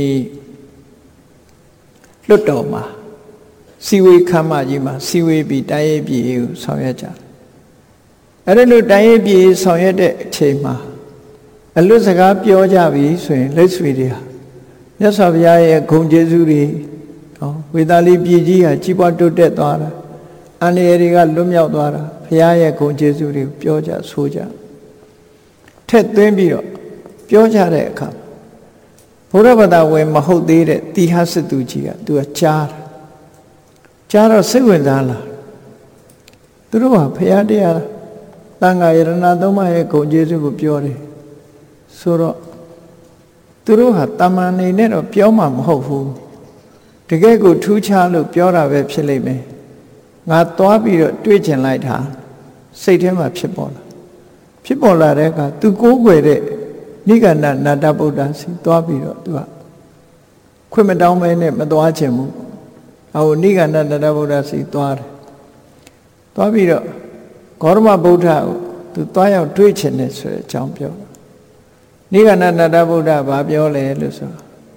လွတ်တော်မှာစီဝေခမ်းမကြီးမှာစီဝေပြီးတိုင်းရေးပြည်ကိုဆောင်ရွက်ကြတယ်အဲ့ဒါလို့တိုင်းရေးပြည်ဆောင်ရွက်တဲ့အချိန်မှာအလွတ်စကားပြောကြပြီဆိုရင်လက်ဆွေတွေဟာမြတ်စွာဘုရားရဲ့ဂုဏ်ကျေးဇူးတွေဝေသာလိပြည်ကြီးဟာကြီးပွားတိုးတက်သွားတာအန္တရာယ်တွေကလွတ်မြောက်သွားတာဘုရားရဲ့ဂုဏ်ကျေးဇူးတွေကိုပြောကြဆိုကြထက်သွင်းပြီးတော့ပြောကြတဲ့အခါဘုရားဘာသာဝင်မဟုတ်သေးတဲ့တိဟစစ်သူကြီးကသူကကြားတော့စိတ်ဝင်စားလာသူတို့ကဘုရားတရားတန်ခါယရဏသုံးပါးရဲ့ဂုဏ်ကျေးဇူးကိုပြောတယ်ဆိုတော့သူတို့ဟာတမန်နေနဲ့တော့ပြောမှမဟုတ်ဘူးတကယ်ကိုထူးခြားလို့ပြောတာပဲဖြစ်လိမ့်မယ်ငါသွားပြီးတော့တွေးကျင်လိုက်တာစိတ်ထဲမှာဖြစ်ပေါ်လာတဲ့အခါသူကိုးကွယ်တဲ့နိဂန္ဓနာတဗုဒ္ဓစီသွားပြီးတော့သူကခွင့်မတောင်းမဲနဲ့မသွားချင်ဘူးဟိုနိဂန္ဓနာတဗုဒ္ဓစီသွားပြီးတော့ဂေါရမဗုဒ္ဓကိုသူသွားရောက်တွေးချင်တယ်ဆိုတဲ့အကြောင်းပြောတာနိဂန္ဓနာတဗုဒ္ဓဘာပြောလဲလို့ဆို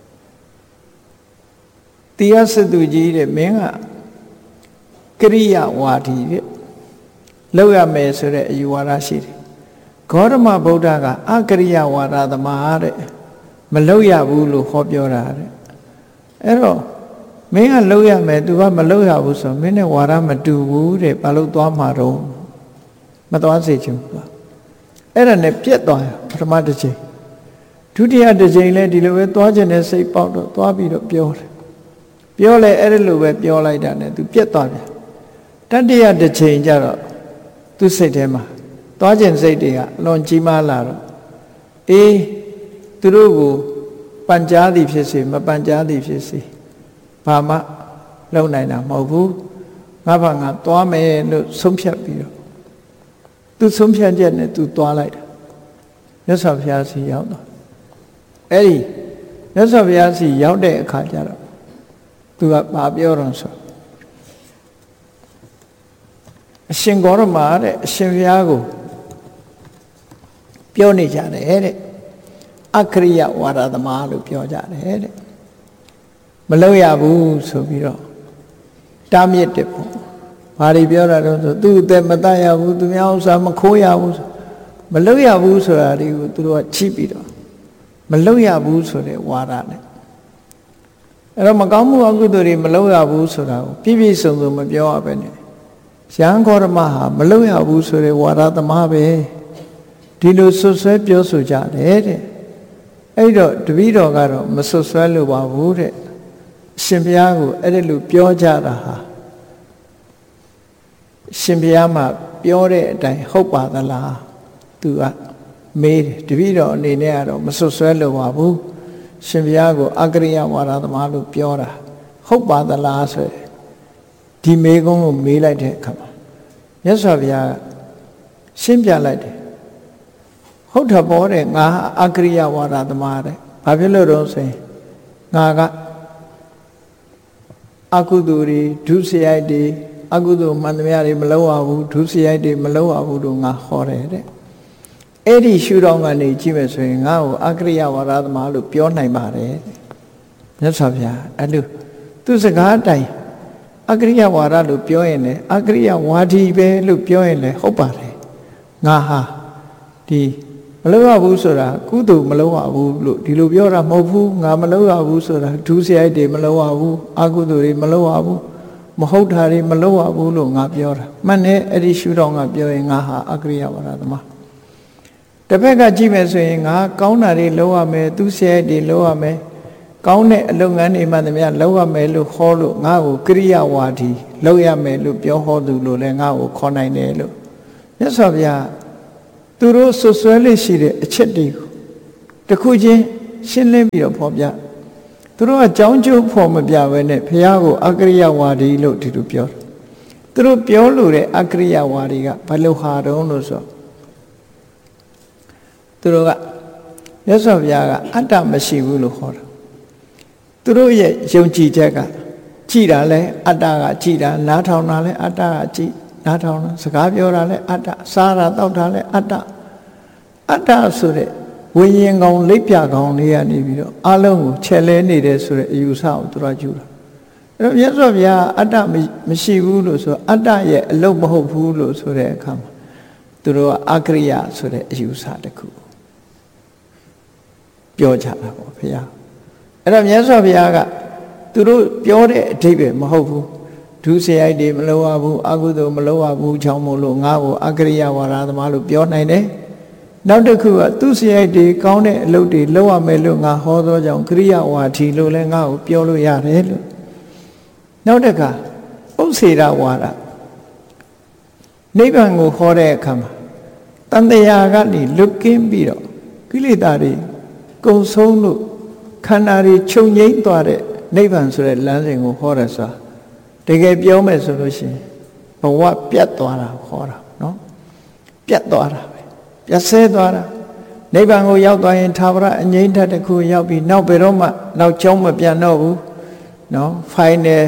တိယစတုကြီးတဲ့မင်းကကရိယဝါဒီတဲ့လောက်ရမယ်ဆိုတဲ့အယူဝါဒရှိတယ်ဂေါရမဗုဒ္ဓကအကရိယဝါဒသမားတဲ့မလောက်ရဘူးလို့ဟောပြောတာတဲ့အဲ့တော့မင်းကလောက်ရမယ်သူကမလောက်ရဘူးဆိုမင်းနဲ့ဝါဒမတူဘူးတဲ့ဘာလို့သွားမှာတော့မသွားစေချင်ဘူးအဲ့ဒါနဲ့ပြက်သွားရပထမတစ်ချိန်ဒုတိယတစ်ချိန်လဲဒီလိုပဲသွားခြင်းနဲ့စိတ်ပေါက်တော့သွားပြီးတော့ပြောလဲအဲ့ဒီလိုပဲပြောလိုက်တာနဲ့သူပြက်သွားပြန်တတိယတစ်ချိန်ကျတော့သူစိတ်ထဲမှာသွားခြင်းစိတ်တွေကအလွန်ကြီးမားလာတော့အေးသူတို့ကိုပန်ကြားသည်ဖြစ်စေမပန်ကြားသည်ဖြစ်စေဘာမှလုံနိုင်တာမဟုတ်ဘူးငါဘာငါသွားမယ်လို့ဆုံးဖြတ်ပြီးတော့သူဆုံးဖြတ်ချက်နဲ့သူသွားလိုက်တာမြတ်စွာဘုရားစီရောက်တော့အဲ့ဒီမြတ်စွာဘုရားစီရောက်တဲ့အခါကျတော့သူကဘာပြောတော့ဆိုအရှင်ဂေါရမတဲ့အရှင်ဘုရားကိုပြောနေကြတယ်တဲ့အခရိယဝါဒသမားလို့ပြောကြတယ်တဲ့မလုပ်ရဘူးဆိုပြီးတော့တားမြစ်တယ်ပေါ့ဘာတွေပြောတာတော့ဆိုသူ့အသက်မတတ်ရဘူးသူများဥစ္စာမခိုးရဘူးမလုပ်ရဘူးဆိုတာတွေကိုသူတို့ကချိပြီးတော့မလုပ်ရဘူးဆိုတဲ့ဝါဒနဲ့အဲ့တော့မကောင်းမှုအကုသိုလ်တွေမလုပ်ရဘူးဆိုတာကိုပြည့်ပြည့်စုံစုံမပြောရပဲနဲ့ရဟန်းဂေါရမဟာမလုပ်ရဘူးဆိုတဲ့ဝါဒသမားပဲဒီလိုဆွဆွဲပြောဆိုကြတယ်တဲ့အဲ့တော့တပည့်တော်ကတော့မဆွဆွဲလို့ပါဘူးတဲ့အရှင်ဘုရားကိုအဲ့ဒီလိုပြောကြတာဟာရှင်ဘုရားမှာပြောတဲ့အတိုင်းဟုတ်ပါသလားသူကမေးတယ်တပည့်တော်အနေနဲ့ကတော့မဆွဆွဲလို့ပါဘူးရှင်ဘုရားကိုအကရိယဝါဒသမားလို့ပြောတာဟုတ်ပါသလားဆိုဒီမေးခွန်းကိုမေးလိုက်တဲ့အခါမှာမြတ်စွာဘုရားရှင်းပြလိုက်တယ်ဟုတ်တယ်ပေါ့တဲ့ငါအကရိယဝါဒသမားတဲ့ဘာဖြစ်လို့တော့ဆိုရင်ငါကအကုသိုလ်တွေဒုစရိုက်တွေအကုသိုလ်မှန်သမျှတွေမလုပ်ရဘူးဒုစရိုက်တွေမလုပ်ရဘူးလို့ငါဟောတယ်တဲ့အဲ့ဒီရှုထောင့်ကနေကြည့်မယ်ဆိုရင်ငါ့ကိုအကရိယဝါဒသမားလို့ပြောနိုင်ပါတယ်မြတ်စွာဘုရားအဲ့လိုသူစကားအတိုင်းအကရိယဝါဒလို့ပြောရင်လည်းအကရိယဝါဒီပဲလို့ပြောရင်လည်းဟုတ်ပါတယ်ငါဟာဒီမလုပ်ရဘူးဆိုတာကုသိုလ်မလုပ်ရဘူးလို့ဒီလိုပြောတာမဟုတ်ဘူးငါမလုပ်ရဘူးဆိုတာဒုစရိုက်တွေမလုပ်ရဘူးအကုသိုလ်တွေမလုပ်ရဘူးမဟုတ်တာတွေမလုပ်ရဘူးလို့ငါပြောတာမှန်တယ်အဲ့ဒီရှုထောင့်ကပြောရင်ငါဟာအကရိယဝါဒသမားတစ်ဖက်ကကြည့်မယ်ဆိုရင်ငါကောင်းတာတွေလုပ်ရမယ်သူစရိုက်တွေလုပ်ရမယ်ကောင်းတဲ့အလုပ်ငန်းတွေမှတည်းများလုပ်ရမယ်လို့ခေါ်လို့ငါ့ကိုကရိယဝါဒီလုပ်ရမယ်လို့ပြောဟောသူလို့လည်းငါ့ကိုခေါ်နိုင်တယ်လို့မြတ်စွာဘုရားသူတို့ဆွဆွဲလေးရှိတဲ့အချက်တွေကိုတစ်ခုချင်းရှင်းလင်းပြီးတော့ဖော်ပြသူတို့ကကြောင်းကျိုးဖော်မပြဘဲနဲ့ဘုရားကိုအကရိယဝါဒီလို့ဒီလိုပြောတယ်သူတို့ပြောလို့တဲ့အကရိယဝါဒီကဘယ်လိုဟာတုံးလို့ဆိုသူတို့ကမြတ်စွာဘုရားကအတ္တမရှိဘူးလို့ခေါ်တယ်သူတို့ရဲ့ယုံကြည်ချက်ကကြည်တာလဲအတ္တကကြည်တာနားထောင်တာလဲအတ္တကကြည်နားထောင်တာစကားပြောတာလဲအတ္တစားတာတောက်တာလဲအတ္တဆိုတဲ့ဝိညာဉ်ကောင်လိပ်ပြကောင်တွေကနေပြီးတော့အလုံးကိုခြယ်လဲနေတယ်ဆိုတဲ့အယူဆကိုသူတို့ယူတာအဲ့တော့မြတ်စွာဘုရားအတ္တမရှိဘူးလို့ဆိုအတ္တရဲ့အလုံးမဟုတ်ဘူးလို့ဆိုတဲ့အခါမှာသူတို့ကအကရိယဆိုတဲ့အယူဆတစ်ခုပြောကြတာပေါ့ဘုရားအဲ့တော့မြတ်စွာဘုရားကသူတို့ပြောတဲ့အဓိပ္ပာယ်မဟုတ်ဘူးဒုစရိုက်တွေမလုပ်ရဘူးအကုသိုလ်မလုပ်ရဘူးချောင်းမို့လို့ငါ့ကိုအကရိယဝါဒသမားလို့ပြောနိုင်တယ်နောက်တစ်ခုကသူစရိုက်တွေကောင်းတဲ့အလုပ်တွေလုပ်ရမယ်လို့ငါဟောသောကြောင့်ကရိယဝါဒီလို့လည်းငါ့ကိုပြောလို့ရတယ်လို့နောက်တစ်ခါဥစ္စေရဝါဒနိဗ္ဗာန်ကိုဟောတဲ့အခါမှာတန်တရားကနေလွတ်ကင်းပြီးတော့ကိလေသာတွေကုန်ဆုံးလို့ခန္ဓာတွေချုပ်ငြိမ်းသွားတဲ့နိဗ္ဗာန်ဆိုတဲ့လမ်းစဉ်ကိုဟောရဆိုတာတကယ်ပြောမယ်ဆိုလို့ရှိရင်ဘဝပြတ်သွားတာဟောတာနော်ပြတ်သွားတာပဲပြတ်ဆဲသွားတာနိဗ္ဗာန်ကိုရောက်သွားရင်သာဝရအငြိမ်းထတစ်ခုရောက်ပြီးနောက်ဘယ်တော့မှနောက်ကျောင်းမပြန်တော့ဘူးနော် final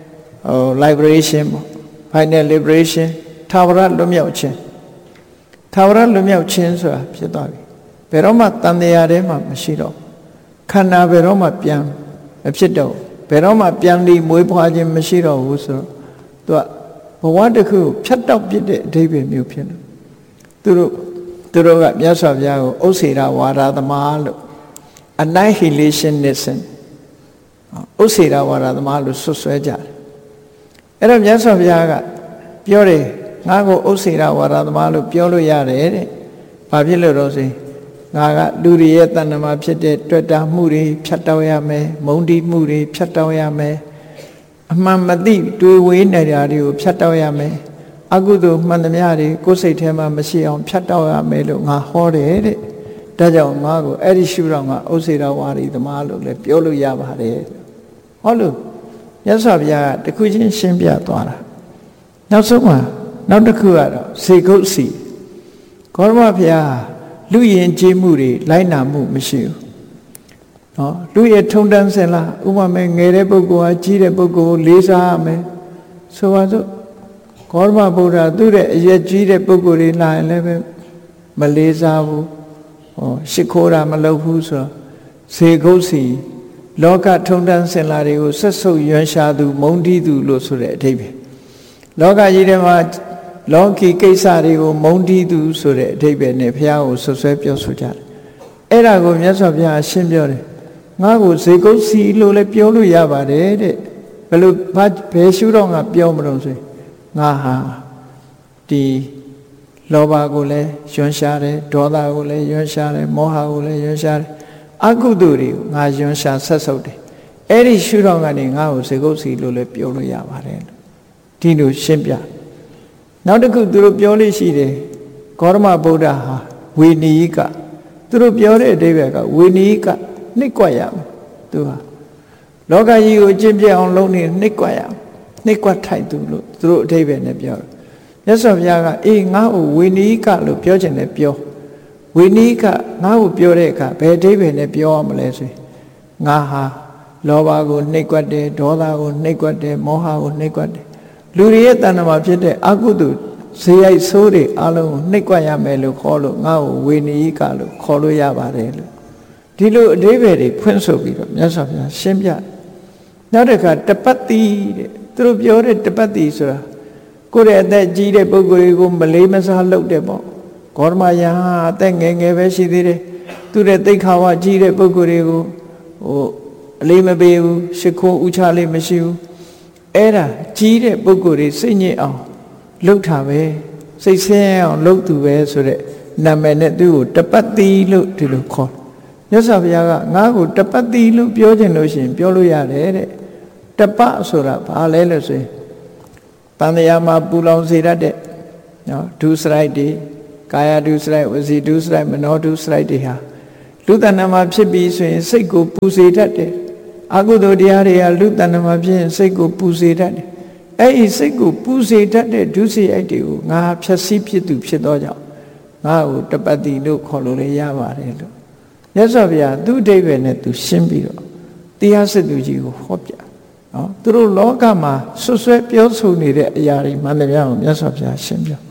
liberation final liberation သာဝရလွတ်မြောက်ခြင်းသာဝရလွတ်မြောက်ခြင်းဆိုတာဖြစ်သွားပြီဘယ်တော့မှတန်တရားထဲမှာမရှိတော့ခန္ဓာဘယ်တော့မှပြန်မဖြစ်တော့ဘယ်တော့မှပြန်ပြီးမွေးဖွားခြင်းမရှိတော့ဘူးဆိုတော့သူကဘဝတစ်ခုဖြတ်တောက်ပြစ်တဲ့အဓိပ္ပာယ်မျိုးဖြစ်တယ်သူတို့ကမြတ်စွာဘုရားကိုဥစ္စေရဝါဒသမားလို့ annihilationism ဥစ္စေရဝါဒသမားလို့ဆွဆွဲကြတယ်အဲ့တော့မြတ်စွာဘုရားကပြောတယ်ငါ့ကိုဥစ္စေရဝါဒသမားလို့ပြောလို့ရတယ်တဲ့ဘာဖြစ်လို့တော့ဆိုငါကလူတွေရဲ့တဏ္ဍမှာဖြစ်တဲ့တွေ့တာမှုတွေဖြတ်တောက်ရမယ်မုန်းတီးမှုတွေဖြတ်တောက်ရမယ်အမှန်မသိတွေ့ဝေးနေတာတွေကိုဖြတ်တောက်ရမယ်အကုသိုလ်မှန်သမျှတွေကိုယ်စိတ်ထဲမှာမရှိအောင်ဖြတ်တောက်ရမယ်လို့ငါဟောတယ်တဲ့ဒါကြောင့်ငါကိုအဲ့ဒီရှုထောင့်ကဥစ္စေရဝါဒီသမားလို့လည်းပြောလို့ရပါတယ်ဟောလို့မြတ်စွာဘုရားကတခုချင်းရှင်းပြသွားတာနောက်ဆုံးမှာနောက်တစ်ခုကတော့စေကုတ်စီဂေါရမဘုရားလူယဉ်ကျေးမှုတွေလိုက်နာမှုမရှိဘူးနော်လူရဲ့ထုံတန်းစင်လားဥပမာငယ်တဲ့ပုဂ္ဂိုလ်ဟာကြီးတဲ့ပုဂ္ဂိုလ်ကိုလေးစားရမယ်ဆိုပါစို့ဂေါရမဗုဒ္ဓသူ့ရဲ့အရက်ကြီးတဲ့ပုဂ္ဂိုလ်တွေလာရင်လည်းပဲမလေးစားဘူးရှ िख ိုးတာမလုပ်ဘူးဆိုတော့ဇေကုတ်စီလောကထုံတန်းစင်လာတွေကိုဆက်ဆုပ်ရွံရှာသူမုန်းတီးသူလို့ဆိုတဲ့အဓိပ္ပာယ်လောကကြီးထဲမှာလောကီကိစ္စတွေကိုမုန်းတီးသူဆိုတဲ့အဓိပ္ပာယ်နဲ့ဘုရားကိုဆွဆွဲပြောဆိုကြတယ်အဲ့ဒါကိုမြတ်စွာဘုရားရှင်းပြောတယ်ငါ့ကိုဇေကုတ်စီလို့လည်းပြောလို့ရပါတယ်တဲ့ဘယ်လိုဘယ်ရှုတော့ငါပြောမလို့ဆိုရင်ငါဟာဒီလောဘကိုလည်းယွန်းရှားတယ်ဒေါသကိုလည်းယွန်းရှားတယ်မောဟကိုလည်းယွန်းရှားတယ်အကုသိုလ်တွေကိုငါယွန်းရှားဆက်ဆုပ်တယ်အဲ့ဒီရှုတော့ကနေငါ့ကိုဇေကုတ်စီလို့လည်းပြောလို့ရပါတယ်ဒီလိုရှင်းပြနောက်တစ်ခုသူတို့ပြောလို့ရှိတယ်ဂေါရမဗုဒ္ဓဟာဝေနီကသူတို့ပြောတဲ့အဓိပ္ပာယ်ကဝေနီကနှိပ်ကွက်ရမယ်သူဟာလောကကြီးကိုကျင့်ပြအောင်လုပ်နေနှိပ်ကွက်ရနှိပ်ကွက်ထိုက်သူလို့သူတို့အဓိပ္ပာယ်နဲ့ပြောတယ်မြတ်စွာဘုရားကအေးငါ့ကိုဝေနီကလို့ပြောချင်တယ်ပြောဝေနီကငါ့ကိုပြောတဲ့အခါဘယ်အဓိပ္ပာယ်နဲ့ပြောရမလဲဆိုရင်ငါဟာလောဘကိုနှိပ်ကွက်တယ်ဒေါသကိုနှိပ်ကွက်တယ်မောဟကိုနှိပ်ကွက်တယ်လူတွေရဲ့တဏ္ဍမှာဖြစ်တဲ့အကုသိုလ်ဇေယိုက်ဆိုးတွေအလုံးကိုနှိပ်ကွက်ရမယ်လို့ခေါ်လို့ငါ့ကိုဝေနီကလို့ခေါ်လို့ရပါတယ်လို့ဒီလိုအဓိပ္ပာယ်တွေဖွင့်ဆိုပြီးတော့မြတ်စွာဘုရားရှင်းပြနောက်တစ်ခါတပတ်တိတဲ့သူတို့ပြောတဲ့တပတ်တိဆိုတာကိုယ့်ရဲ့အသက်ကြီးတဲ့ပုဂ္ဂိုလ်တွေကိုမလေးမစားလုပ်တယ်ပေါ့ဂေါရမယဟန်အသက်ငယ်ငယ်ပဲရှိသေးတယ်သူတဲ့သိက္ခာဝကြီးတဲ့ပုဂ္ဂိုလ်တွေကိုအလေးမပေးဘူးရှ िख ိုးဥချလေးမရှိဘူးအဲ့ဒါကြီးတဲ့ပုဂ္ဂိုလ်တွေစိတ်ညစ်အောင်လှုပ်တာပဲစိတ်ဆင်းရဲအောင်လှုပ်သူပဲဆိုတဲ့နာမည်နဲ့သူ့ကိုတပတ်တိလို့ဒီလိုခေါ်မြတ်စွာဘုရားကငါ့ကိုတပတ်တိလို့ပြောခြင်းလို့ရှိရင်ပြောလို့ရတယ်တဲ့တပတ်ဆိုတာဘာလဲလို့ဆိုရင်တန်တရားမှာပူလောင်စေတတ်တဲ့နော်ဒုစရိုက်တွေကာယဒုစရိုက်ဝစီဒုစရိုက်မနောဒုစရိုက်တွေဟာလူတဏ္ဍမှာဖြစ်ပြီးဆိုရင်စိတ်ကိုပူစေတတ်တယ်အကုသိုလ်တရားတွေကလူတဏ္ဍမှာဖြစ်ရင်စိတ်ကိုပူစေတတ်တယ်အဲ့ဒီစိတ်ကိုပူစေတတ်တဲ့ဒုစရိုက်တွေကိုငါဖြည့်ဆည်းဖြစ်သူဖြစ်သောကြောင့်ငါ့ကိုတပတ်တိလို့ခေါ်လို့လည်းရပါတယ်လို့မြတ်စွာဘုရားသူ့အဓိပ္ပာယ်နဲ့သူရှင်းပြီးတော့တရားစစ်သူကြီးကိုဟောပြနော်သူတို့လောကမှာဆွဆွဲပြောဆိုနေတဲ့အရာတွေမှန်တယ်များကိုမြတ်စွာဘုရားရှင်းပြ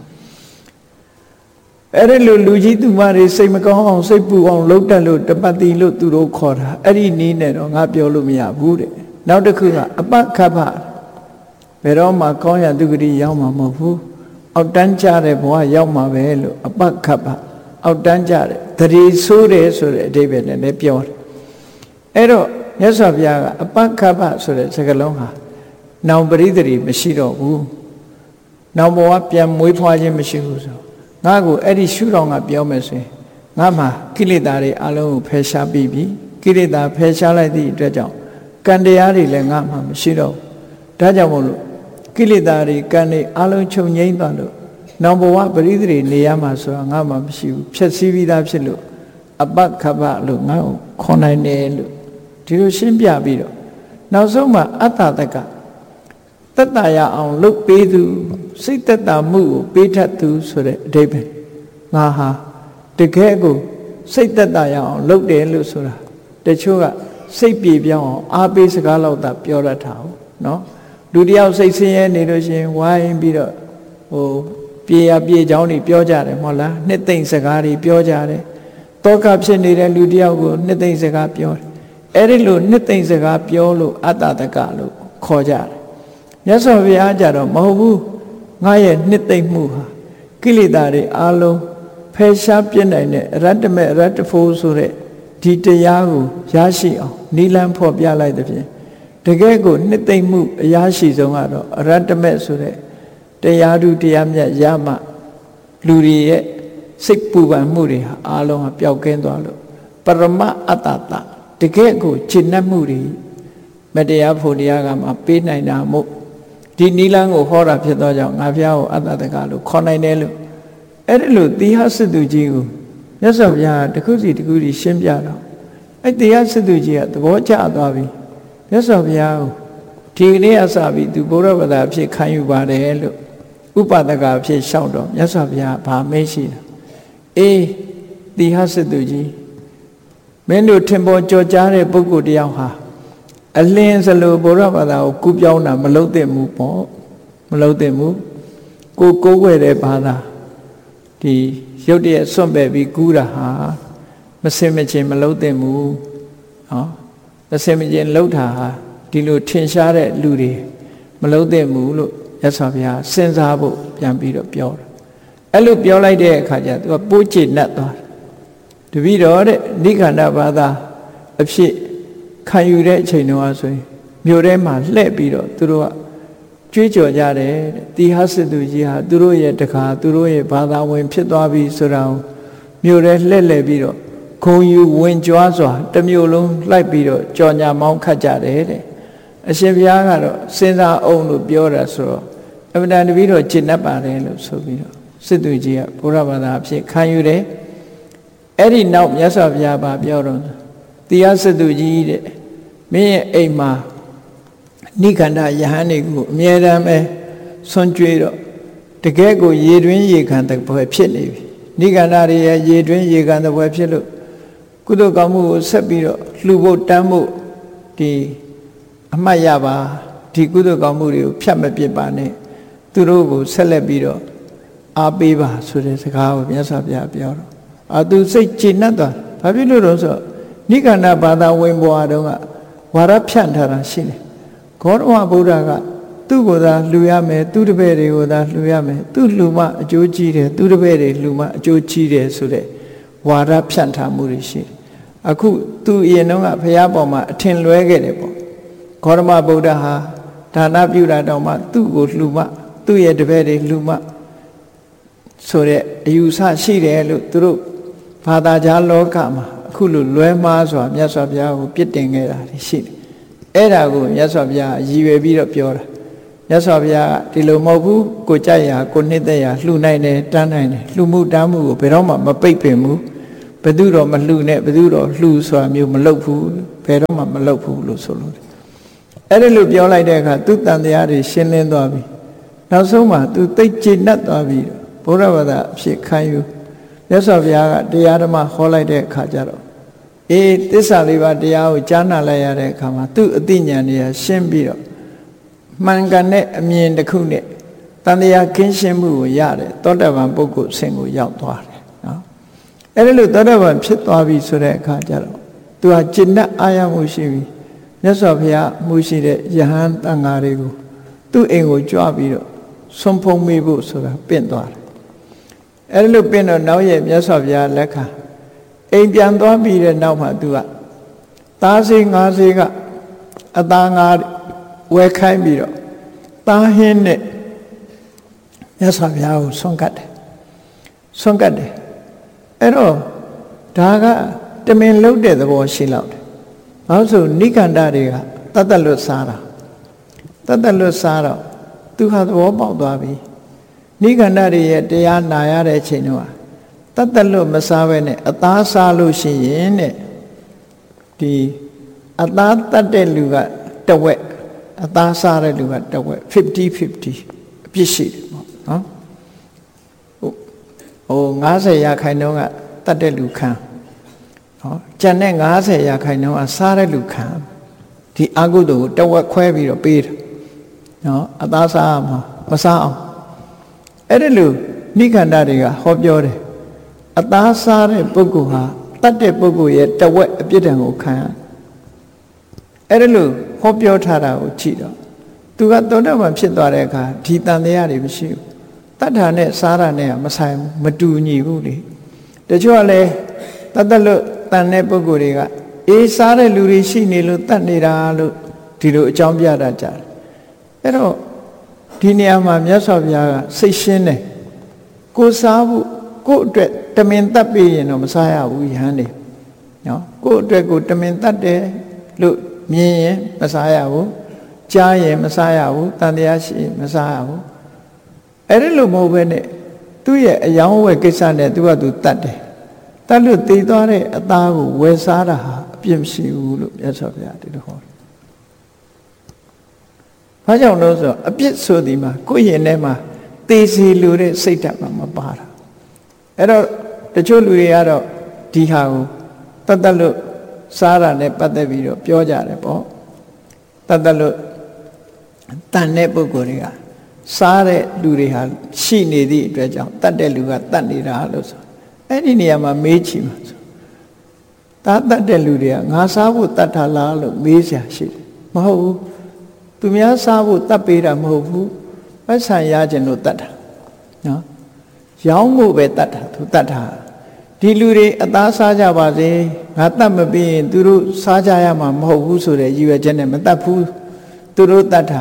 အဲ့ဒီလိုလူကြီးသူမတွေစိတ်မကောင်းအောင်စိတ်ပူအောင်လုပ်တတ်လို့တပတ်တိလို့သူတို့ခေါ်တာအဲ့ဒီနည်းနဲ့တော့ငါပြောလို့မရဘူးတဲ့နောက်တစ်ခုကအပခပ္ပဘယ်တော့မှကောင်းရသူဂတိရောက်မှာမဟုတ်ဘူးအောက်တန်းကြတဲ့ဘဝရောက်မှာပဲလို့အပခပ္ပအောက်တန်းကြတဲ့သတိဆိုးတယ်ဆိုတဲ့အဓိပ္ပာယ်နဲ့လည်းပြောတယ်အဲ့တော့မြတ်စွာဘုရားကအပခပ္ပဆိုတဲ့စကားလုံးဟာနောင်ပရိသေမရှိတော့ဘူးနောင်ဘဝပြန်မွေးဖွားခြင်းမရှိဘူးဆိုငါ့ကိုအဲ့ဒီရှုထောင့်ကပြောမယ်ဆိုရင်ငါမှာကိလေသာတွေအလုံးကိုဖယ်ရှားပြီးပြီကိလေသာဖယ်ရှားလိုက်သည့်အတွက်ကြောင့်ကံတရားတွေလည်းငါမှာမရှိတော့ဘူးဒါကြောင့်မို့လို့ကိလေသာတွေကံတွေအလုံးချုပ်ငြိမ်းသွားလို့နောင်ဘဝပရိသေနေရမှာဆိုတာငါမှမရှိဘူးဖြည့်ဆည်းပြီးသားဖြစ်လို့အပခပ္ပလို့ငါ့ကိုခေါ်နိုင်တယ်လို့ဒီလိုရှင်းပြပြီးတော့နောက်ဆုံးမှာအတ္တတကသက်သာရအောင်လုပ်ပေးသူစိတ်သက်သာမှုကိုပေးတတ်သူဆိုတဲ့အဓိပ္ပာယ်ငါဟာတကယ်ကိုစိတ်သက်သာရအောင်လုပ်တယ်လို့ဆိုတာတချို့ကစိတ်ပြေပြောင်းအောင်အားပေးစကားလောက်သာပြောတတ်တာဟုတ်နော်လူတယောက်စိတ်ဆင်းရဲနေလို့ရှိရင်ဝိုင်းပြီးတော့ပြေရပြေချောင်းတွေပြောကြတယ်မဟုတ်လားနှစ်သိမ့်စကားတွေပြောကြတယ်တောကဖြစ်နေတဲ့လူတယောက်ကိုနှစ်သိမ့်စကားပြောတယ်အဲ့ဒီလိုနှစ်သိမ့်စကားပြောလို့အတ္တတကလို့ခေါ်ကြတယ်မြတ်စွာဘုရားကြတော့မဟုတ်ဘူးငါရဲ့နှစ်သိမ့်မှုဟာကိလေသာတွေအလုံးဖယ်ရှားပြစ်နိုင်တဲ့အရတ္တမေအရတ္တဖို့ဆိုတဲ့ဒီတရားကိုရရှိအောင်နိလန်းဖော်ပြလိုက်တဲ့ဖြင့်တကယ်ကိုနှစ်သိမ့်မှုအရာရှိဆုံးကတော့အရတ္တမေဆိုတဲ့တရားဓုတရားမြတ်ရမှလူတွေရဲ့စိတ်ပူပန်မှုတွေဟာအလုံးဟာပျောက်ကင်းသွားလို့ပရမအတ္တတတကယ်ကိုရှင်းနှက်မှုတွေမတရားဖို့တရားကမှပေးနိုင်တာမို့ဒီနိလန်းကိုဟောတာဖြစ်သောကြောင့်ငါဖျားကိုအတ္တတကလို့ခေါ်နိုင်တယ်လို့အဲ့ဒီလိုသီဟစစ်သူကြီးကိုမြတ်စွာဘုရားတခုစီတခုစီရှင်းပြတော့အဲ့သီဟစစ်သူကြီးကသဘောကျသွားပြီမြတ်စွာဘုရားကိုဒီကနေ့အစပြီးသူဘုရားဘာသာဖြစ်ခံယူပါတယ်လို့ဥပဒကအဖြစ်လျှောက်တော့မြတ်စွာဘုရားဗာမေးရှိတာအေးသီဟစစ်သူကြီးမင်းတို့ထင်ပေါ်ကြော်ကြားတဲ့ပုဂ္ဂိုလ်တယောက်ဟာအလင်းစလိုဘုရားဘာသာကိုကူးပြောင်းတာမလုပ်သင့်ဘူးပေါ့မလုပ်သင့်ဘူးကိုကိုးကွယ်တဲ့ဘာသာဒီရုပ်တရက်စွန့်ပယ်ပြီးကူးတာဟာမစင်မချင်းမလုပ်သင့်ဘူးနော်မစင်မချင်းလှုပ်တာဟာဒီလိုထင်ရှားတဲ့လူတွေမလုပ်သင့်ဘူးလို့ရသော်ဗျာစဉ်းစားဖို့ပြန်ပြီးတော့ပြောတယ်အဲ့လိုပြောလိုက်တဲ့အခါကျသူကပိုးချေနှက်သွားတပည့်တော်တဲ့နိခန္ဓဘာသာအဖြစ်ခံယူတဲ့အချိန်တုန်းကဆိုရင်မြို့ထဲမှာလှည့်ပြီးတော့သူတို့ကကြွေးကြော်ကြတယ်တိဟစစ်သူကြီးဟာသူတို့ရဲ့တခါသူတို့ရဲ့ဘာသာဝင်ဖြစ်သွားပြီဆိုတာကိုမြို့ထဲလှည့်လည်ပြီးတော့ဂုံယူဝင်ကြွားစွာတစ်မြို့လုံးလိုက်ပြီးတော့ကြော်ညာမောင်းခတ်ကြတယ်တဲ့အရှင်ဘုရားကတော့စဉ်းစားအောင်လို့ပြောတာဆိုတော့အမှန်တန်တပည့်တော်ကျင့်တတ်ပါတယ်လို့ဆိုပြီးတော့စစ်သူကြီးကဘုရားဘာသာအဖြစ်ခံယူတယ်အဲ့ဒီနောက်မြတ်စွာဘုရားပြောတော့တိဟစစ်သူကြီးတဲ့မင်းရဲ့အိမ်မှာနိခန္ဓယဟန်တွေကိုအမြဲတမ်းပဲဆွန့်ကြွေးတော့တကယ်ကိုရေတွင်းရေခံတဲ့ဘွယ်ဖြစ်နေပြီနိခန္ဓတွေရဲ့ရေတွင်းရေခံတဲ့ဘွယ်ဖြစ်လို့ကုသိုလ်ကောင်းမှုကိုဆက်ပြီးတော့လှူဖို့တန်းဖို့ဒီအမှတ်ရပါဒီကုသိုလ်ကောင်းမှုတွေကိုဖြတ်မပစ်ပါနဲ့သူတို့ကိုဆက်လက်ပြီးတော့အားပေးပါဆိုတဲ့စကားကိုမြတ်စွာဘုရားပြောတော့သူစိတ်ကျေနပ်သွားဘာဖြစ်လို့လဲဆိုတော့နိခန္ဓဘာသာဝင်ဘွားတုန်းကဝါရဖြန့်ထားတာရှိတယ်ဂေါတမဗုဒ္ဓကသူ့ကိုယ်သာလှူရမယ်သူ့တပည့်တွေကိုသာလှူရမယ်သူ့လှူမှအကျိုးကြီးတယ်သူ့တပည့်တွေလှူမှအကျိုးကြီးတယ်ဆိုတဲ့ဝါရဖြန့်ထားမှုတွေရှိတယ်အခုသူအရင်တုန်းကဘုရားပေါ်မှာအထင်လွဲခဲ့တယ်ပေါ့ဂေါတမဗုဒ္ဓဟာဒါနပြုတာတောင်မှသူ့ကိုလှူမှသူ့ရဲ့တပည့်တွေလှူမှဆိုတဲ့အယူဆရှိတယ်လို့သူတို့ဘာသာကြားလောကမှာအခုလိုလွဲမှားစွာမြတ်စွာဘုရားကိုပြစ်တင်ခဲ့တာရှိတယ်အဲ့ဒါကိုမြတ်စွာဘုရားရည်ရွယ်ပြီးတော့ပြောတာမြတ်စွာဘုရားကဒီလိုမဟုတ်ဘူးကိုကြိုက်ရာကိုနှစ်သက်ရာလှူနိုင်တယ်တန်းနိုင်တယ်လှူမှုတန်းမှုကိုဘယ်တော့မှမပိတ်ပင်ဘူးဘယ်သူတော့မလှူနဲ့ဘယ်သူတော့လှူဆိုတာမျိုးမလုပ်ဘူးဘယ်တော့မှမလုပ်ဘူးလို့ဆိုလို့အဲ့ဒီလိုပြောလိုက်တဲ့အခါသူတန်တရားတွေရှင်းလင်းသွားပြီနောက်ဆုံးမှာသူသိကျင့်တတ်သွားပြီဘုရားဘာသာအဖြစ်ခံယူမြတ်စွာဘုရားကတရားဓမ္မဟောလိုက်တဲ့အခါကျတော့အေးသစ္စာလေးပါးတရားကိုကြားနာလိုက်ရတဲ့အခါမှာသူ့အသိဉာဏ်တွေကရှင်းပြီးတော့မှန်ကန်တဲ့အမြင်တစ်ခုနဲ့တန်တရားကင်းရှင်းမှုကိုရတယ်သောတာပန်ပုဂ္ဂိုလ်ဆင့်ကိုရောက်သွားတယ်နော်အဲ့ဒီလိုသောတာပန်ဖြစ်သွားပြီဆိုတဲ့အခါကျတော့သူဟာจิตနဲ့အာရမှုရှိပြီမြတ်စွာဘုရားမှုရှိတဲ့ယဟန်တန်ဃာတွေကိုသူ့အိမ်ကိုကြွပြီးတော့ဆွန်ဖုံးမိဖို့ဆိုတာပင့်သွားတယ်အဲ့ဒီလိုပင့်တော့နောက်ရဲ့မြတ်စွာဘုရားလက်ခံအိမ်ပြန်သွားပြီးတဲ့နောက်မှာသူကသားစေးငါးစေးကအသားငါးဝဲခိုင်းပြီးတော့သားဟင်းနဲ့မြတ်စွာဘုရားကိုဆွန့်ကတ်တယ်အဲ့တော့ဒါကတမင်လှုပ်တဲ့သဘောရှိလောက်တယ်ဘာလို့ဆိုနိခန္ဓတွေကတတ်တလွတ်စားတော့သူဟာသဘောပေါက်သွားပြီနိခန္ဓတွေရဲ့တရားနာရတဲ့အချိန်တော့တတ်တလွတ်မစားဘဲနဲ့အသားစားလို့ရှိရင်တဲ့ဒီအသားတတ်တဲ့လူကတဝက်အသားစားတဲ့လူကတဝက်50-50အပြစ်ရှိတယ်ပေါ့နော်ဟို90ရာခိုင်နှုန်းကတတ်တဲ့လူခံနော်ကျန်တဲ့90ရာခိုင်နှုန်းကစားတဲ့လူခံဒီအကုသိုလ်ကိုတဝက်ခွဲပြီးတော့ပေးတယ်နော်အသားစားမှာမစားအောင်အဲ့ဒီလိုနိခန္ဓတွေကဟောပြောတယ်အသားစားတဲ့ပုဂ္ဂိုလ်ဟာတတ်တဲ့ပုဂ္ဂိုလ်ရဲ့တဝက်အပြစ်ဒဏ်ကိုခံရအဲ့ဒီလိုဟောပြောထားတာကိုကြည့်တော့သူကသောတာပန်ဖြစ်သွားတဲ့အခါဒီတန်တရားတွေမရှိဘူးတတ်တာနဲ့စားတာနဲ့မဆိုင်ဘူးမတူညီဘူးလေတချို့ကလည်းတတ်တယ်လို့တန်တဲ့ပုဂ္ဂိုလ်တွေကအေးစားတဲ့လူတွေရှိနေလို့တတ်နေတာလို့ဒီလိုအကြောင်းပြတတ်ကြတယ်အဲ့တော့ဒီနေရာမှာမြတ်စွာဘုရားကစိတ်ရှင်းတယ်ကိုစားဖို့ကိုယ့်အတွက်တမင်တတ်ပြီးရင်တော့မစားရဘူးယဟန်နေနော်ကိုယ့်အတွက်ကိုတမင်တတ်တယ်လို့မြင်ရင်မစားရဘူးကြားရင်မစားရဘူးတန်တရားရှိရင်မစားရဘူးအဲ့ဒီလိုမဟုတ်ဘဲနဲ့သူ့ရဲ့အယောင်းဝယ်ကိစ္စနဲ့သူကသူတတ်တယ်တတ်လို့တည်သွားတဲ့အသားကိုဝယ်စားတာဟာအပြစ်မရှိဘူးလို့မြတ်စွာဘုရားဒီလိုဟောတယ်ဘာကြောင့်လို့ဆိုအပြစ်ဆိုဒီမှာကိုယ့်ရင်ထဲမှာသေစီလူတဲ့စိတ်ဓာတ်မှမပါတာအဲ့တော့တချို့လူတွေကတော့ဒီဟာကိုတတ်လို့စားတာနဲ့ပတ်သက်ပြီးတော့ပြောကြတယ်ပေါ့တတ်လို့တန်တဲ့ပုဂ္ဂိုလ်တွေကစားတဲ့လူတွေဟာရှိနေသည့်အတွက်ကြောင့်တတ်တဲ့လူကတတ်နေတာလို့ဆိုအဲ့ဒီနေရာမှာမေးချင်မှာဆိုတတ်တဲ့လူတွေကငါစားဖို့တတ်တာလားလို့မေးစရာရှိတယ်မဟုတ်ဘူးသူများစားဖို့တတ်ပေးတာမဟုတ်ဘူးပတ်ဆံရခြင်းလို့တတ်တာနော်ရောင်းဖို့ပဲတတ်တာသူတတ်တာဒီလူတွေအသားစားကြပါစေငါတတ်မပြီးရင်သူတို့စားကြရမှာမဟုတ်ဘူးဆိုတဲ့ရည်ရွယ်ချက်နဲ့မတတ်ဘူးသူတို့တတ်တာ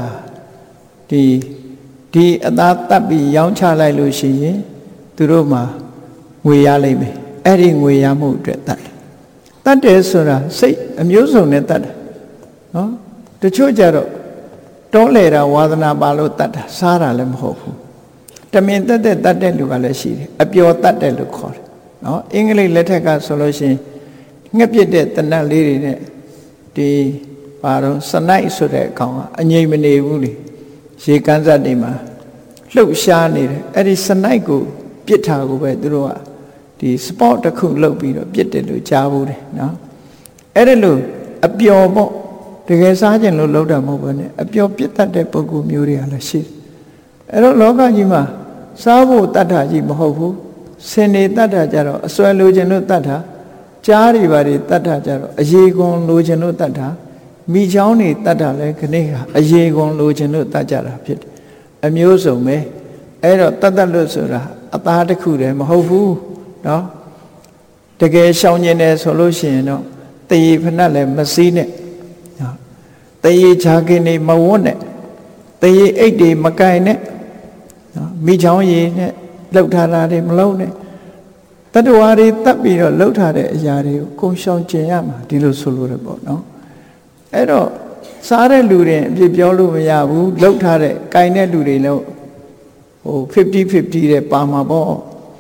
ဒီအသားတတ်ပြီးရောင်းချလိုက်လို့ရှိရင်သူတို့မှာငွေရလိမ့်မယ်အဲ့ဒီငွေရမှုအတွက်တတ်တယ်ဆိုတာစိတ်အမျိုးစုံနဲ့တတ်တယ်နော်တချို့ကြတော့တောလေတာဝါသနာပါလို့တတ်တာစားတာလည်းမဟုတ်ဘူးတမင်တတ်တဲ့လူကလည်းရှိတယ်အပျော်တတ်တယ်လို့ခေါ်တယ်နော်အင်္ဂလိပ်လက်ထက်ကဆိုလို့ရှိရင်ငှက်ပြစ်တဲ့တနတ်လေးတွေနဲ့ဒီဘာတော့စနိုက်ဆိုတဲ့အကောင်ကအငြိမ်မနေဘူးလေရေကန်းစက်တွေမှာလှုပ်ရှားနေတယ်အဲ့ဒီစနိုက်ကိုပြစ်တာကိုပဲသူတို့ကဒီ sport တစ်ခုလုပ်ပြီးတော့ပြစ်တယ်လို့ကြားဘူးတယ်နော်အဲ့ဒါလို့အပျော်ပေါ့တကယ်စားခြင်းလို့လုပ်တာမဟုတ်ဘဲနဲ့အပျော်ပြစ်တတ်တဲ့ပုဂ္ဂိုလ်မျိုးတွေကလည်းရှိတယ်အဲ့တော့လောကကြီးမှာစားဖို့တတ်တာကြီးမဟုတ်ဘူးစင်နေတတ်တာကြတော့အစွဲလိုခြင်းလို့တတ်တာကြားတွေပါတွေတတ်တာကြတော့အရေကွန်လိုခြင်းလို့တတ်တာမိချောင်းတွေတတ်တာလဲခဏကအရေကွန်လိုခြင်းလို့တတ်ကြတာဖြစ်တယ်အမျိုးစုံပဲအဲ့တော့တတ်လို့ဆိုတာအသားတစ်ခုတည်းမဟုတ်ဘူးနော်တကယ်ရှောင်ကျင်တယ်ဆိုလို့ရှိရင်တော့တရေဖနက်လည်းမစည်းနဲ့နော်တရေခြားကင်းနေမဝတ်နဲ့သေအိတ်တွေမကင်နဲ့နော်မိချောင်းရည်နဲ့လှုပ်ထားတာတွေမလုံးနဲ့တတ္တဝါတွေတတ်ပြီးတော့လှုပ်ထားတဲ့အရာတွေကိုကိုယ်ရှောင်ကျင်ရမှာဒီလိုဆိုလို့ရပေါ့နော်အဲ့တော့စားတဲ့လူတွေအပြစ်ပြောလို့မရဘူးလှုပ်ထားတဲ့ကင်တဲ့လူတွေလည်းဟို50-50တဲ့ပါမှာပေါ့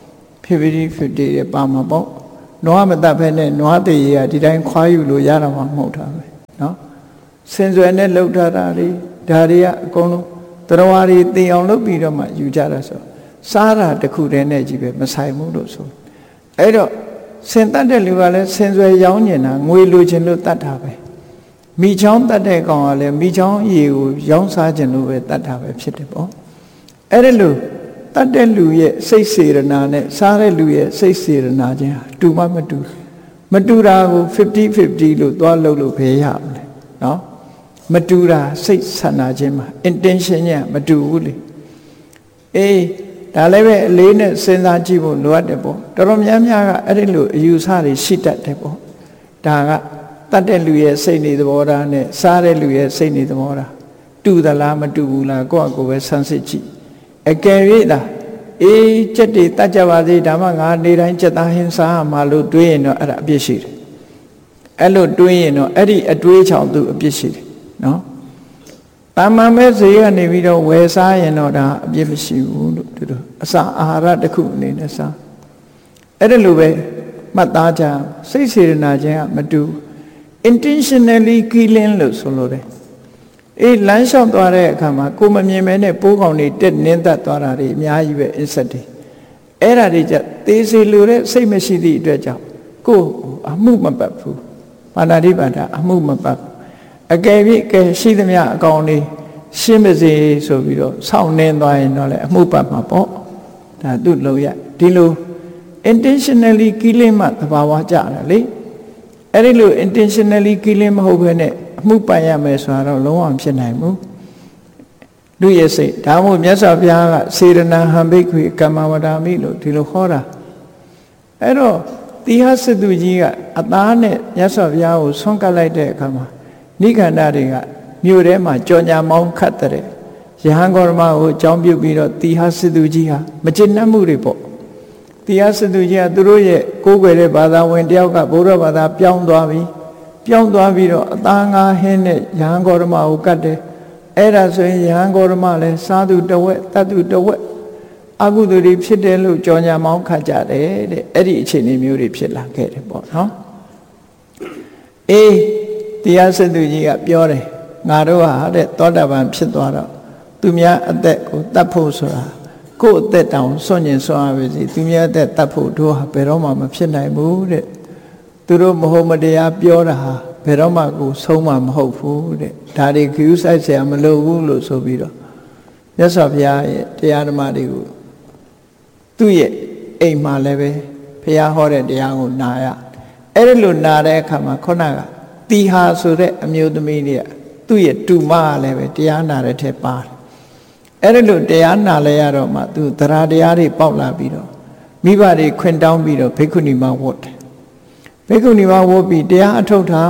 50-50တဲ့ပါမှာပေါ့နွားမတတ်ဖဲနဲ့နွားသေးရဒီတိုင်းခွာယူလို့ရတာမှမဟုတ်တာပဲနော်စင်စွယ်နဲ့လှုပ်ထားတာတွေဒါတွေကအကုန်လုံးတရားတွေသိအောင်လုပ်ပြီးတော့မှယူကြတာဆိုစားတာတစ်ခုတည်းနဲ့ကြီးပဲမဆိုင်ဘူးလို့ဆိုအဲ့တော့စင်တတ်တဲ့လူကလည်းစင်စွယ်ရောင်းနေတာငွေလိုချင်လို့တတ်တာပဲမိချောင်းတတ်တဲ့ကောင်ကလည်းမိချောင်းရေကိုရောင်းစားခြင်းလို့ပဲတတ်တာပဲဖြစ်တယ်ပေါ့အဲ့ဒါလို့တတ်တဲ့လူရဲ့စိတ်စေရနာနဲ့စားတဲ့လူရဲ့စိတ်စေရနာချင်းဟာတူမှမတူတာကို50-50လို့သွားလို့ဘယ်ရမလဲနော်မတူတာစိတ်ဆန္ဒချင်းမှာ intention ညမတူဘူးလေအေးဒါလည်းပဲအလေးနဲ့စဉ်းစားကြည့်ဖို့လိုအပ်တယ်ပေါ့တော်တော်များများကအဲ့ဒီလိုအယူဆတွေရှိတတ်တယ်ပေါ့ဒါကတတ်တဲ့လူရဲ့စိတ်နေသဘောထားနဲ့စားတဲ့လူရဲ့စိတ်နေသဘောထားတူသလားမတူဘူးလားကိုယ့်အကိုပဲဆန်းစစ်ကြည့်အကယ်၍သာအေးကြက်တွေတတ်ကြပါစေဒါမှငါနေတိုင်းကြက်သားဟင်းစားမှလို့တွေးရင်တော့အဲ့ဒါအပြစ်ရှိတယ်အဲ့လိုတွေးရင်တော့အဲ့ဒီအတွေးချောင်သူအပြစ်ရှိတယ်နော်တာမန်ပဲဈေးကနေပြီးတော့ဝယ်စားရင်တော့ဒါအပြစ်မရှိဘူးလို့ဒီလိုအစာအာဟာရတစ်ခုအနေနဲ့စားအဲ့ဒါလိုပဲမှတ်သားကြစိတ်စေတနာခြင်းကမတူ intentionally killing လို့ဆိုလို့တယ်အေးလမ်းလျှောက်သွားတဲ့အခါမှာကိုမမြင်မဲနဲ့ပိုးကောင်တွေတက်နင်းသက်သွားတာတွေအများကြီးပဲ insect တွေအဲ့ဒါတွေကြသေးစေလိုတဲ့စိတ်မရှိသည့်အတွက်ကြောင့်ကိုအမှုမပတ်ဘူးပါဏာတိပါဒအမှုမပတ်အကယ်၍ကဲရှိသမျှအကောင်လေးရှင်းမစေဆိုပြီးတော့ဆောင်းနှင်းသွားရင်တော့လေအမှုပတ်မှာပေါ့ဒါသူ့လုံးရဒီလို intentionally killing မှသဘာဝကြတယ်လေအဲ့ဒီလို intentionally killing မဟုတ်ဘဲနဲ့အမှုပတ်ရမယ်ဆိုတော့လုံးဝမဖြစ်နိုင်ဘူးလူရဲ့စိတ်ဒါမှမဟုတ်မြတ်စွာဘုရားကစေရနာဟံဘိက္ခွေကမ္မဝဒာမိလို့ဒီလိုခေါ်တာအဲ့တော့တိဟစတုကြီးကအသားနဲ့မြတ်စွာဘုရားကိုဆွန့်ကပ်လိုက်တဲ့အခါမှာနိခန္ဓတွေကမြို့ထဲမှာကြော်ညာမောင်းခတ်တဲ့ယဟန်ဂေါရမကိုအကြောင်းပြုပြီးတော့တိဟစတုကြီးဟာမကျေနပ်မှုတွေပေါ့တိဟစတုကြီးကသူတို့ရဲ့ကိုးကွယ်တဲ့ဘာသာဝင်တယောက်ကဗုဒ္ဓဘာသာပြောင်းသွားပြီးတော့အသားငါဟင်းနဲ့ယဟန်ဂေါရမကိုကတ်တယ်အဲ့ဒါဆိုရင်ယဟန်ဂေါရမလည်းစားသူတဝက်တတ်သူတဝက်အကုသိုလ်တွေဖြစ်တယ်လို့ကြော်ညာမောင်းခတ်ကြတယ်တဲ့အဲ့ဒီအခြေအနေမျိုးတွေဖြစ်လာခဲ့တယ်ပေါ့နော်အေးတရားစတုကြီးကပြောတယ်ငါတို့ဟာတဲ့သောတာပန်ဖြစ်သွားတော့သူများအသက်ကိုတတ်ဖို့ဆိုတာကိုယ့်အသက်တောင်စွန့်ကျင်စွန့်ရပါစေသူများအသက်တတ်ဖို့တို့ဟာဘယ်တော့မှမဖြစ်နိုင်ဘူးတဲ့သူတို့မဟုတ်မတရားပြောတာဟာဘယ်တော့မှကိုဆုံးမမဟုတ်ဘူးတဲ့ဒါတွေခရူးဆိုင်ဆရာမလိုဘူးလို့ဆိုပြီးတော့မြတ်စွာဘုရားရဲ့တရားဓမ္မတွေကိုသူ့ရဲ့အိမ်မှာလည်းပဲဘုရားဟောတဲ့တရားကိုနာရအဲ့ဒီလိုနာတဲ့အခါမှာခုနကတီဟာဆိုတဲ့အမျိုးသမီးလေးကသူ့ရဲ့တူမကလည်းပဲတရားနာတဲ့ထက်ပါတယ်အဲ့ဒီလိုတရားနာလဲရတော့မှသူသရတရားတွေပေါက်လာပြီးတော့မိဘတွေခွင်တောင်းပြီးတော့ဘိက္ခုနီမဝတ်တယ်ဘိက္ခုနီမဝတ်ပြီးတရားအထုတ်တာ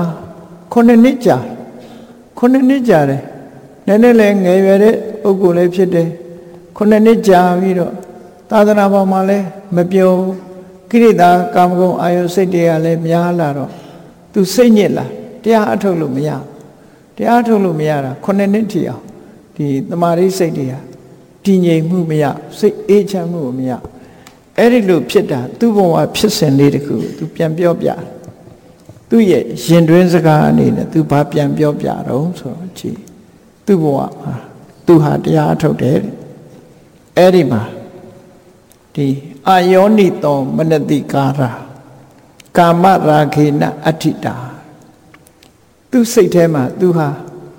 9 နှစ်ကြာတယ်နည်းနည်းလည်းငယ်ရွယ်တဲ့ပုဂ္ဂိုလ်လည်းဖြစ်တယ်9 နှစ်ကြာပြီးတော့သာသနာပေါ်မှာလည်းမပြောကိရိတာကာမဂုဏ်အာယုစိတ်တွေကလည်းများလာတော့သူစိတ်ညစ်လာတရားအထုတ်လို့မရတရားထုတ်လို့မရတာ9 နှစ်ထိအောင်ဒီတမာရိစိတ်တွေကတည်ငြိမ်မှုမရစိတ်အေးချမ်းမှုမရအဲ့ဒီလိုဖြစ်တာသူ့ဘဝဖြစ်စဉ်လေးတခုသူပြန်ပြောပြသူ့ရဲ့ရင်တွင်းစကားအနေနဲ့သူဘာပြန်ပြောပြတော့ဆိုတော့ကြည်သူ့ဘဝမှာသူဟာတရားအထုတ်တယ်အဲ့ဒီမှာဒီအာယောနိတောမနတိကာရာကာမရာခေနအဋ္ဌိတာသူစိတ်ထဲမှာသူဟာ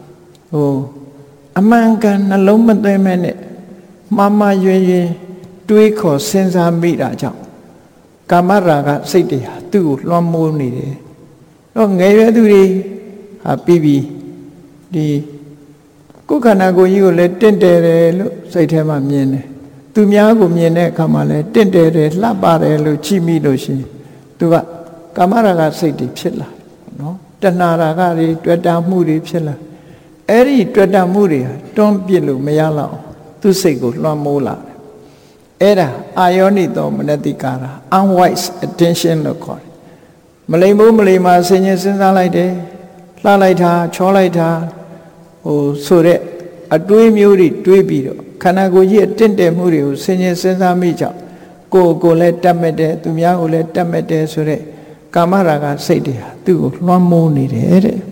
အမှန်ကန်နှလုံးမသွင်းမဲနဲ့မှားမှားယွင်းယွင်းတွေးခေါ်စဉ်းစားမိတာကြောင့်ကာမရာဂစိတ်တွေဟာသူ့ကိုလွှမ်းမိုးနေတယ်တော့ငယ်ရွယ်သူတွေဟာပြီးပြီးဒီကိုယ်ခန္ဓာကိုယ်ကြီးကိုလည်းတင့်တယ်တယ်လို့စိတ်ထဲမှာမြင်တယ်သူများကိုမြင်တဲ့အခါမှာလည်းတင့်တယ်တယ်လှပတယ်လို့ကြည့်မိလို့ရှိရင်သူကကာမရာဂစိတ်တွေဖြစ်လာနော်တဏှာရာဂတွေတွေ့တာမှုတွေဖြစ်လာအဲ့ဒီတွေ့တာမှုတွေတွန်းပြစ်လို့မရတော့သူစိတ်ကိုလွှမ်းမိုးလာတယ်အဲ့ဒါအာယောနိသောမနတိကာရ unwise attention လို့ခေါ်တယ်မလိမ္မိုးမလိမ္မာဆင်ញင်စဉ်းစားလိုက်တယ်လှလိုက်တာချောလိုက်တာဆိုတဲ့အတွေးမျိုးတွေတွေးပြီးတော့ခန္ဓာကိုယ်ကြီးအတင့်တယ်မှုတွေကိုဆင်ញင်စဉ်းစားမိကြောင်းကိုယ်လည်းတတ်မဲ့တယ်သူများကိုလည်းတတ်မဲ့တယ်ဆိုတဲ့ကာမရာဂစိတ်တွေဟာသူ့ကိုလွှမ်းမိုးနေတယ်တဲ့